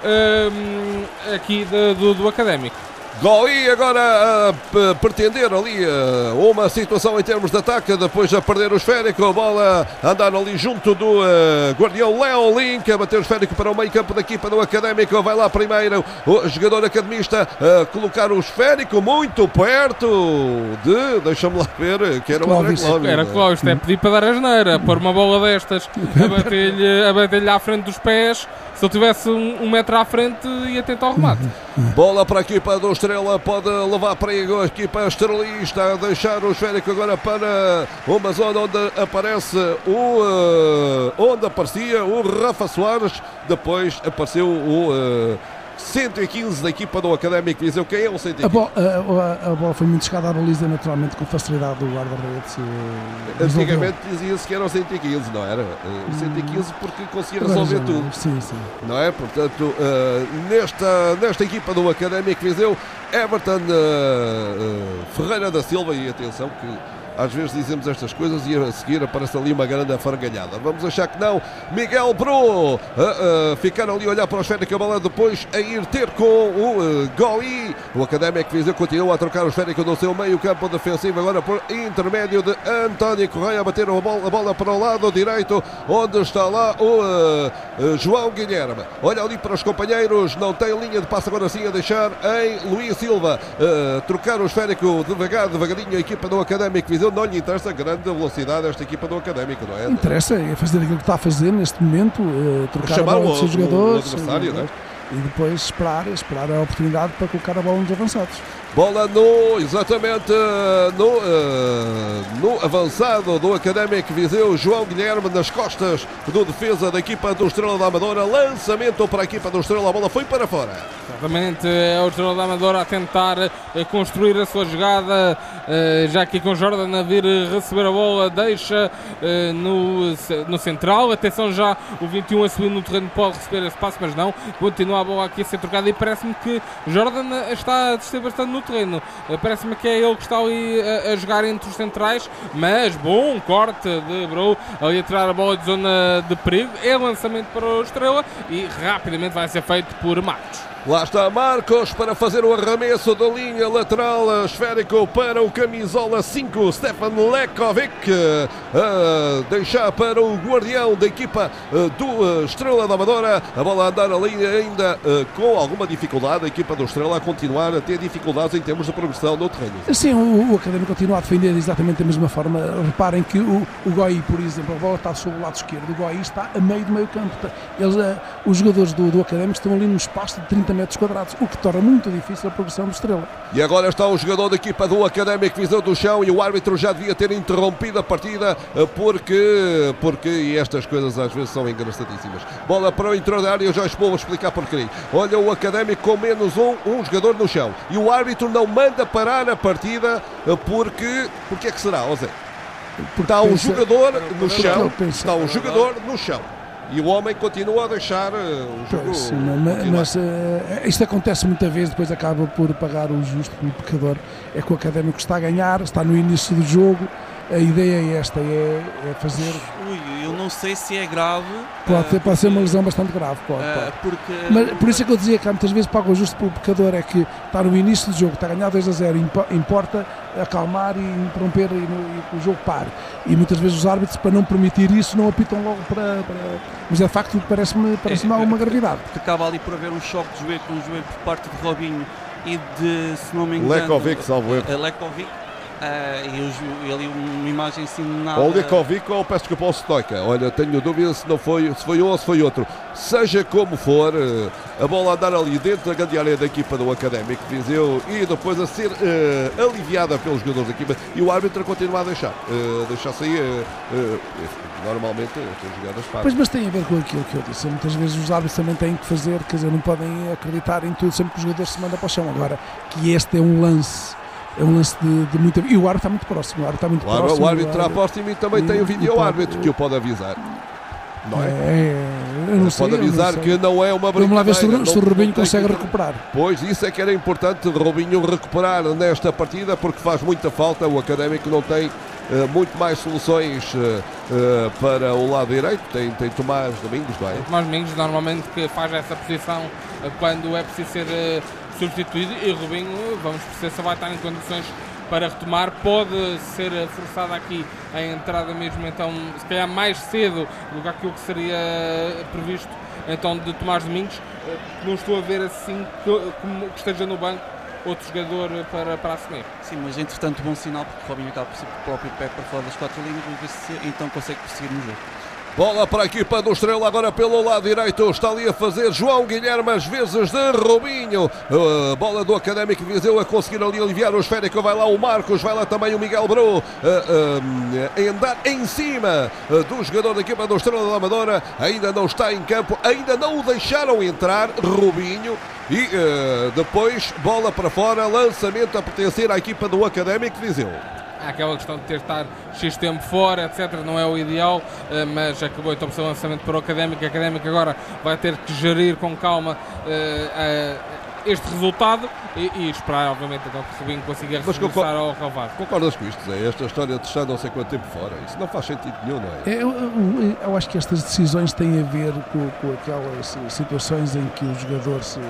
um, aqui de, do, do Académico. Goi agora a pretender ali uh, uma situação em termos de ataque, depois a perder o esférico, a bola a andar ali junto do uh, guardião Léo Link, a bater o esférico para o meio campo da equipa do Académico, vai lá primeiro o jogador academista a colocar o esférico muito perto de, deixa-me lá ver, que era o André Clóvis. Era Clóvis, é pedir para dar a geneira, pôr uma bola destas, a bater-lhe a bater-lhe à frente dos pés, se ele tivesse um, um metro à frente, ia tentar o remate. Bola para a equipa do Estrela, pode levar perigo a equipa estrelista, a deixar o esférico agora para uma zona onde aparece o uh, onde aparecia o Rafa Soares, depois apareceu o uh, cento e quinze da equipa do Académico Viseu. Quem é o cento e quinze? A bola, a, a, a bola foi muito chegada à baliza, naturalmente, com facilidade do guarda-redes. Antigamente dizia-se que era o cento e quinze, não era? Uh, cento e quinze porque conseguia resolver tudo. Sim, sim. Não é? Portanto, uh, nesta, nesta equipa do Académico Viseu, Everton uh, uh, Ferreira da Silva, e atenção que às vezes dizemos estas coisas e a seguir aparece ali uma grande afargalhada. Vamos achar que não. Miguel Bro uh, uh, ficar ali a olhar para o esférico, a bola depois a ir ter com o uh, Goli. O Académico Viseu continua a trocar o esférico no seu meio campo defensivo, agora por intermédio de António Correia, a bater a bola, a bola para o lado direito, onde está lá o uh, uh, João Guilherme. Olha ali para os companheiros, não tem linha de passe, agora sim a deixar em Luís Silva. Uh, trocar o esférico devagar, devagarinho, a equipa do Académico Viseu. Não lhe interessa a grande velocidade esta equipa do Académico, não é? Interessa é fazer aquilo que está a fazer neste momento, uh, trocar chamar a bola o, dos seus o, jogadores o adversário, não é? E depois esperar, esperar a oportunidade para colocar a bola nos avançados. Bola no, exatamente, no, uh, no avançado do Académico Viseu, João Guilherme nas costas do defesa da equipa do Estrela da Amadora, lançamento para a equipa do Estrela, a bola foi para fora. Exatamente, é o Estrela da Amadora a tentar construir a sua jogada, já aqui com Jordan a vir receber a bola, deixa no, no central, atenção já o vinte e um a subir no terreno, pode receber esse passo, mas não, continua a bola aqui a ser trocada e parece-me que Jordan está a descer bastante no terreno, parece-me que é ele que está ali a, a jogar entre os centrais, mas bom corte de Bro, ali a tirar a bola de zona de perigo, é lançamento para o Estrela e rapidamente vai ser feito por Marcos. Lá está Marcos para fazer o arremesso da linha lateral, esférico para o camisola cinco, Stefan Lekovic, a deixar para o guardião da equipa do Estrela da Amadora, a bola a andar ali ainda com alguma dificuldade, a equipa do Estrela a continuar a ter dificuldades em termos de progressão no terreno. Sim, o, o Académico continua a defender exatamente da mesma forma. Reparem que o, o Goi, por exemplo, a bola está sobre o lado esquerdo, o Goi está a meio do meio campo. Eles, os jogadores do, do Académico estão ali num espaço de trinta metros quadrados, o que torna muito difícil a progressão do Estrela. E agora está o jogador da equipa do Académico Viseu do chão e o árbitro já devia ter interrompido a partida porque, porque e estas coisas às vezes são engraçadíssimas. Bola para o interior da área, eu já vou explicar porquê. Olha o Académico com menos um, um jogador no chão e o árbitro não manda parar a partida porque, porque é que será, ó Zé? Está um jogador no chão, está um jogador no chão. E o homem continua a deixar uh, o jogo. Pois, mas mas uh, isto acontece muitas vezes, depois acaba por pagar o justo pelo pecador. É que o Académico está a ganhar, está no início do jogo. A ideia é esta, é, é fazer... Ui, eu não sei se é grave. Pode, ter, uh, pode ser uma lesão bastante grave, pode, uh, pode. Porque... Mas por isso é que eu dizia que há muitas vezes paga o justo pelo pecador, é que está no início do jogo, está a ganhar dois a zero, importa acalmar e interromper e, no, e que o jogo pare. E muitas vezes os árbitros, para não permitir isso, não apitam logo para... para... Mas de facto parece-me parece-me é, alguma gravidade. Porque acaba ali por haver um choque de joelho com um joelho por parte de Robinho e de, se não me engano... Lekovic, salvo erro. Uh, Lekovic. Uh, e ali uma imagem assim nada... Ou Lekovic ou peço desculpa ao Stoica. Olha, tenho dúvida se não foi, se foi um ou se foi outro. Seja como for, a bola a andar ali dentro da grande área da equipa do Académico Viseu e depois a ser uh, aliviada pelos jogadores da equipa e o árbitro a continuar a deixar. Uh, deixar sair. Uh, uh, normalmente as jogadas param. Pois, mas tem a ver com aquilo que eu disse. Muitas vezes os árbitros também têm que fazer, quer dizer, não podem acreditar em tudo sempre que o jogador se manda para o chão. Agora, que este é um lance. É um lance de, de muita... E o árbitro está muito próximo. O árbitro está muito claro, próximo. O árbitro está próximo e também e, tem o vídeo árbitro que o pode avisar. Não é? é eu não sei, pode avisar não que não é uma brincadeira. Vamos lá ver se o, se o Rubinho que... consegue recuperar. Pois, isso é que era importante, Rubinho recuperar nesta partida, porque faz muita falta. O Académico não tem uh, muito mais soluções uh, uh, para o lado direito. Tem, tem Tomás Domingos, não é? Tomás Domingos normalmente que faz essa posição uh, quando é preciso ser uh, substituído e Rubinho, vamos perceber se vai estar em condições para retomar, pode ser forçada aqui a entrada mesmo, então se calhar mais cedo do que aquilo que seria previsto então de Tomás Domingos. Não estou a ver assim que, como que esteja no banco outro jogador para, para assumir. Sim, mas entretanto bom sinal porque o Robinho acaba por ser o próprio pé para fora das quatro linhas, vamos ver se então consegue prosseguir no jogo. Bola para a equipa do Estrela, agora pelo lado direito, está ali a fazer João Guilherme, às vezes de Robinho. Uh, bola do Académico de Viseu a conseguir ali aliviar o esférico, vai lá o Marcos, vai lá também o Miguel Bro, uh, uh, andar em cima uh, do jogador da equipa do Estrela da Amadora, ainda não está em campo, ainda não o deixaram entrar, Robinho. E uh, depois, bola para fora, lançamento a pertencer à equipa do Académico de Viseu. Há aquela questão de ter de estar X tempo fora, etcétera. Não é o ideal, mas acabou então por ser um lançamento para o Académico. O Académico agora vai ter que gerir com calma este resultado e, e esperar, obviamente, então, que o Rubinho consiga regressar ao relvado. Concordas com isto, Zé? Esta história de estar não sei quanto tempo fora, isso não faz sentido nenhum, não é? Eu, eu, eu acho que estas decisões têm a ver com, com aquelas situações em que os jogadores se,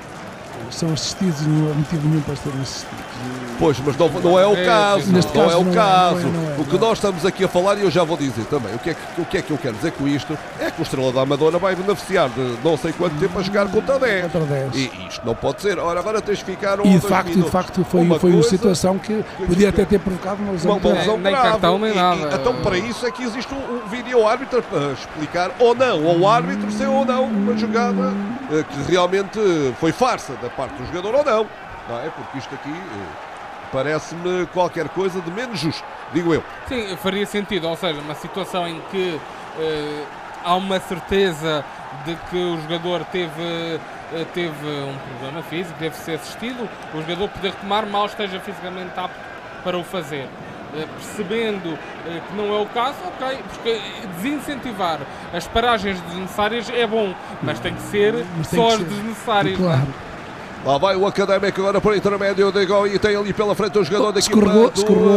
são assistidos e não há motivo nenhum para serem assistidos. Pois, mas não, não é o caso, Neste não caso, é o não é, caso. não é, não é, o que não é. nós estamos aqui a falar, e eu já vou dizer também, o que, é que, o que é que eu quero dizer com isto, é que o Estrela da Amadora vai beneficiar de não sei quanto tempo a jogar contra dez. Contra dez. E isto não pode ser. Ora, agora tens de ficar um E ou de dois facto, minutos. de facto foi uma, foi uma coisa, situação que podia até ter provocado uma lesão. uma, uma lesão nem grave. cartão, nem E- nada. e- então, para isso é que existe um, um vídeo-árbitro para explicar ou não, ou o árbitro se é ou não uma jogada eh, que realmente foi farsa da parte do jogador ou não. Não é? Porque isto aqui eh, parece-me qualquer coisa de menos justo, digo eu. Sim, faria sentido, ou seja, uma situação em que eh, há uma certeza de que o jogador teve, eh, teve um problema físico, deve ser assistido, o jogador poder retomar mal esteja fisicamente apto para o fazer. Eh, percebendo eh, que não é o caso, ok, porque desincentivar as paragens desnecessárias é bom, mas tem que ser Mas tem só que as ser. desnecessárias. não é? Claro. Lá vai o Académico agora para o intermédio de Goi e tem ali pela frente o jogador da equipa Escorregou- do, escorregou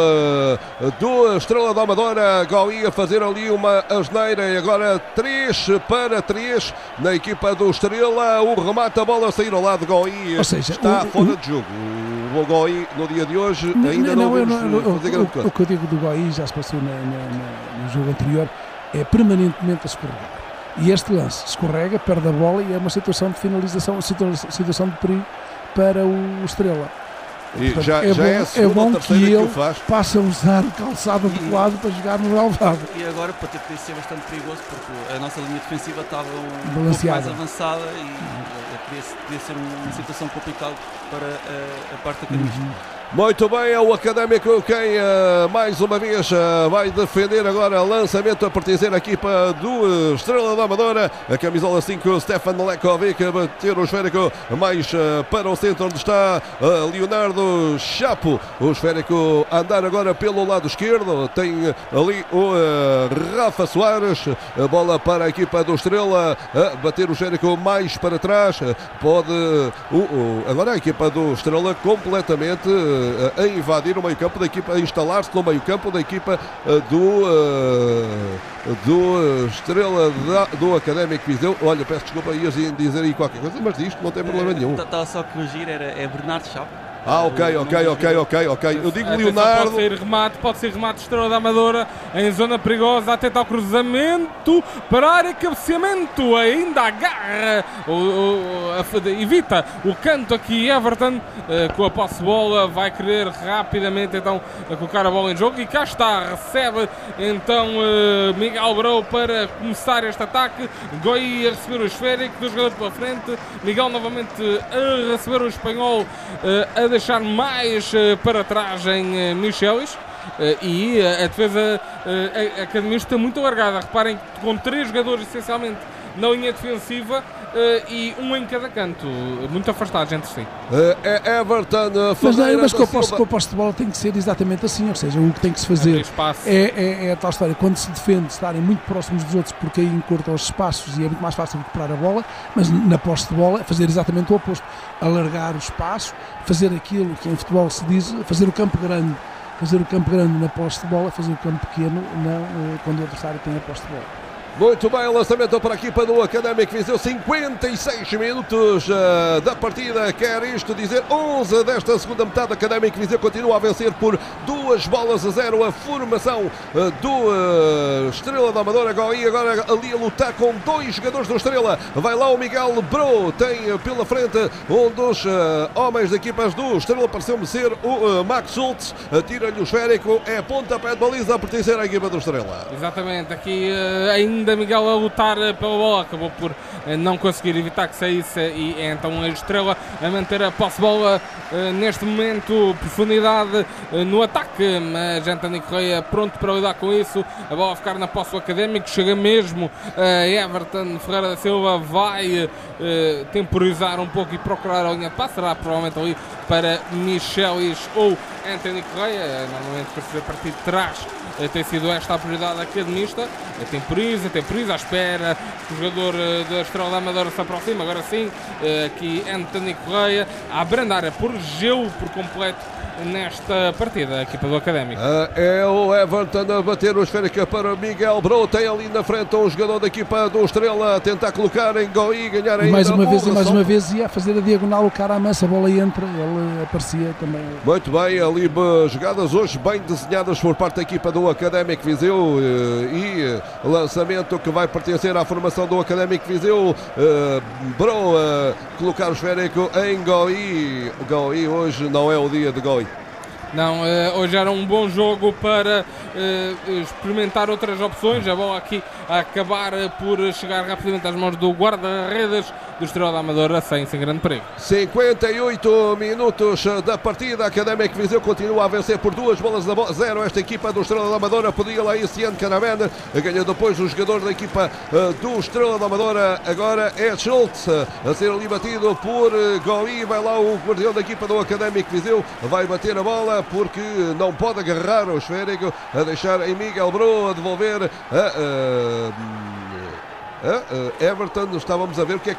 uh, do Estrela da Amadora. Goi a fazer ali uma asneira e agora três para três na equipa do Estrela. O remate, a bola a sair ao lado de Goi. Ou seja, está o- fora o- de jogo. O Goi no dia de hoje ainda não, eu vemos não- fazer o, grande o, coisa. o que eu digo do Goi já se passou na- na- na- no jogo anterior, é permanentemente a escorregar. E este lance escorrega, perde a bola e é uma situação de finalização, situa- situação de perigo para o Estrela. E Portanto, já, é, já bom, é a é segunda bom ou que terceira que, ele o faz. passe a usar o calçado adequado para jogar no relvado. E agora para ter podia ser bastante perigoso porque a nossa linha defensiva estava um pouco Balanceada. mais avançada e eh, podia, podia ser uma situação complicada para a, a parte academista. Muito bem, é o Académico quem uh, mais uma vez uh, vai defender agora lançamento a pertencer à equipa do uh, Estrela da Amadora. A camisola cinco, Stefan Lekovic a bater o esférico mais uh, para o centro onde está uh, Leonardo Chapo. O esférico a andar agora pelo lado esquerdo. Tem ali o uh, Rafa Soares. A bola para a equipa do Estrela a bater o esférico mais para trás. Pode uh, uh, agora a equipa do Estrela completamente uh, a invadir o meio-campo da equipa, a instalar-se no meio-campo da equipa uh, do, uh, do uh, Estrela da, do Académico Viseu. Olha, peço desculpa, ias dizer aí qualquer coisa, mas disto não tem problema nenhum. Estava só a corrigir, era, é Bernardo Chapo. Ah, ok, ok, ok, ok, ok. Eu digo Atenção, Leonardo. Pode ser remate, pode ser remate de Estrela da Amadora em zona perigosa, a tentar o cruzamento para a área, cabeceamento, ainda agarra, o, o, a, evita o canto aqui. Everton uh, com a posse de bola vai querer rapidamente então colocar a bola em jogo e cá está, recebe então uh, Miguel Brou para começar este ataque. Goi a receber o esférico do jogador pela frente, Miguel novamente a receber o espanhol, uh, a deixar mais uh, para trás em uh, Michelis. Uh, e uh, a defesa uh, academista muito alargada. Reparem que com três jogadores essencialmente na linha defensiva uh, e um em cada canto, muito afastados entre si. Uh, é Everton uh, Mas, não, Ferreira mas da com a posse, Silva. com a posse de bola tem que ser exatamente assim, ou seja, o que tem que se fazer Abrir espaço. é, é, é a tal história, quando se defende estarem muito próximos dos outros porque aí encurtam os espaços e é muito mais fácil recuperar a bola, mas na posse de bola é fazer exatamente o oposto, alargar o espaço, fazer aquilo que em futebol se diz, fazer o campo grande, fazer o campo grande na posse de bola, fazer o campo pequeno na, quando o adversário tem a posse de bola. Muito bem, lançamento para a equipa do Académico Viseu, cinquenta e seis minutos uh, da partida, quer isto dizer onze desta segunda metade. Académico Viseu continua a vencer por duas bolas a zero a formação uh, do uh, Estrela da Amadora. Goi agora ali a lutar com dois jogadores do Estrela, vai lá o Miguel Bro, tem uh, pela frente um dos uh, homens da equipas do Estrela, pareceu-me ser o uh, Max Schultz, uh, tira-lhe o esférico, é pontapé de baliza a pertencer à equipa do Estrela. Exatamente, aqui uh, ainda Miguel a lutar pela bola, acabou por não conseguir evitar que saísse e é então a Estrela a manter a posse de bola uh, neste momento, profundidade uh, no ataque, mas António Correia pronto para lidar com isso, a bola a ficar na posse do Académico, chega mesmo uh, Everton Ferreira da Silva, vai uh, temporizar um pouco e procurar a linha de passe, será provavelmente ali para Michelis ou António Correia, normalmente para fazer partir de trás tem sido esta a prioridade academista. Temporiza, temporiza, à espera que o jogador da Estrela da Amadora se aproxime. Agora sim, aqui António Correia a abrandar por gelo por completo nesta partida, a equipa do Académico. É o Everton a bater o esférica para Miguel Bro, tem ali na frente um jogador da equipa do Estrela a tentar colocar em Goi, ganhar ainda mais uma vez, mais uma vez ia fazer a diagonal, o cara amassa, a bola entra, ele aparecia também. Muito bem, ali jogadas hoje bem desenhadas por parte da equipa do Académico Viseu e lançamento que vai pertencer à formação do Académico Viseu. Bro a colocar o esférico em Goi. Goi hoje não é o dia de Goi. Não, uh, hoje era um bom jogo para uh, experimentar outras opções. A bola aqui a acabar por chegar rapidamente às mãos do guarda-redes do Estrela da Amadora, sem, sem grande perigo. cinquenta e oito minutos da partida. Académico Viseu continua a vencer por duas bolas a zero. Esta equipa do Estrela da Amadora podia lá esse ano Canaman, ganha depois o jogador da equipa uh, do Estrela da Amadora. Agora é Schultz a ser ali batido por uh, Goi. Vai lá o guardião da equipa do Académico Viseu, vai bater a bola porque não pode agarrar o esférico, a deixar em Miguel Bro a devolver a, a, a, a Everton. Estávamos a ver o que é que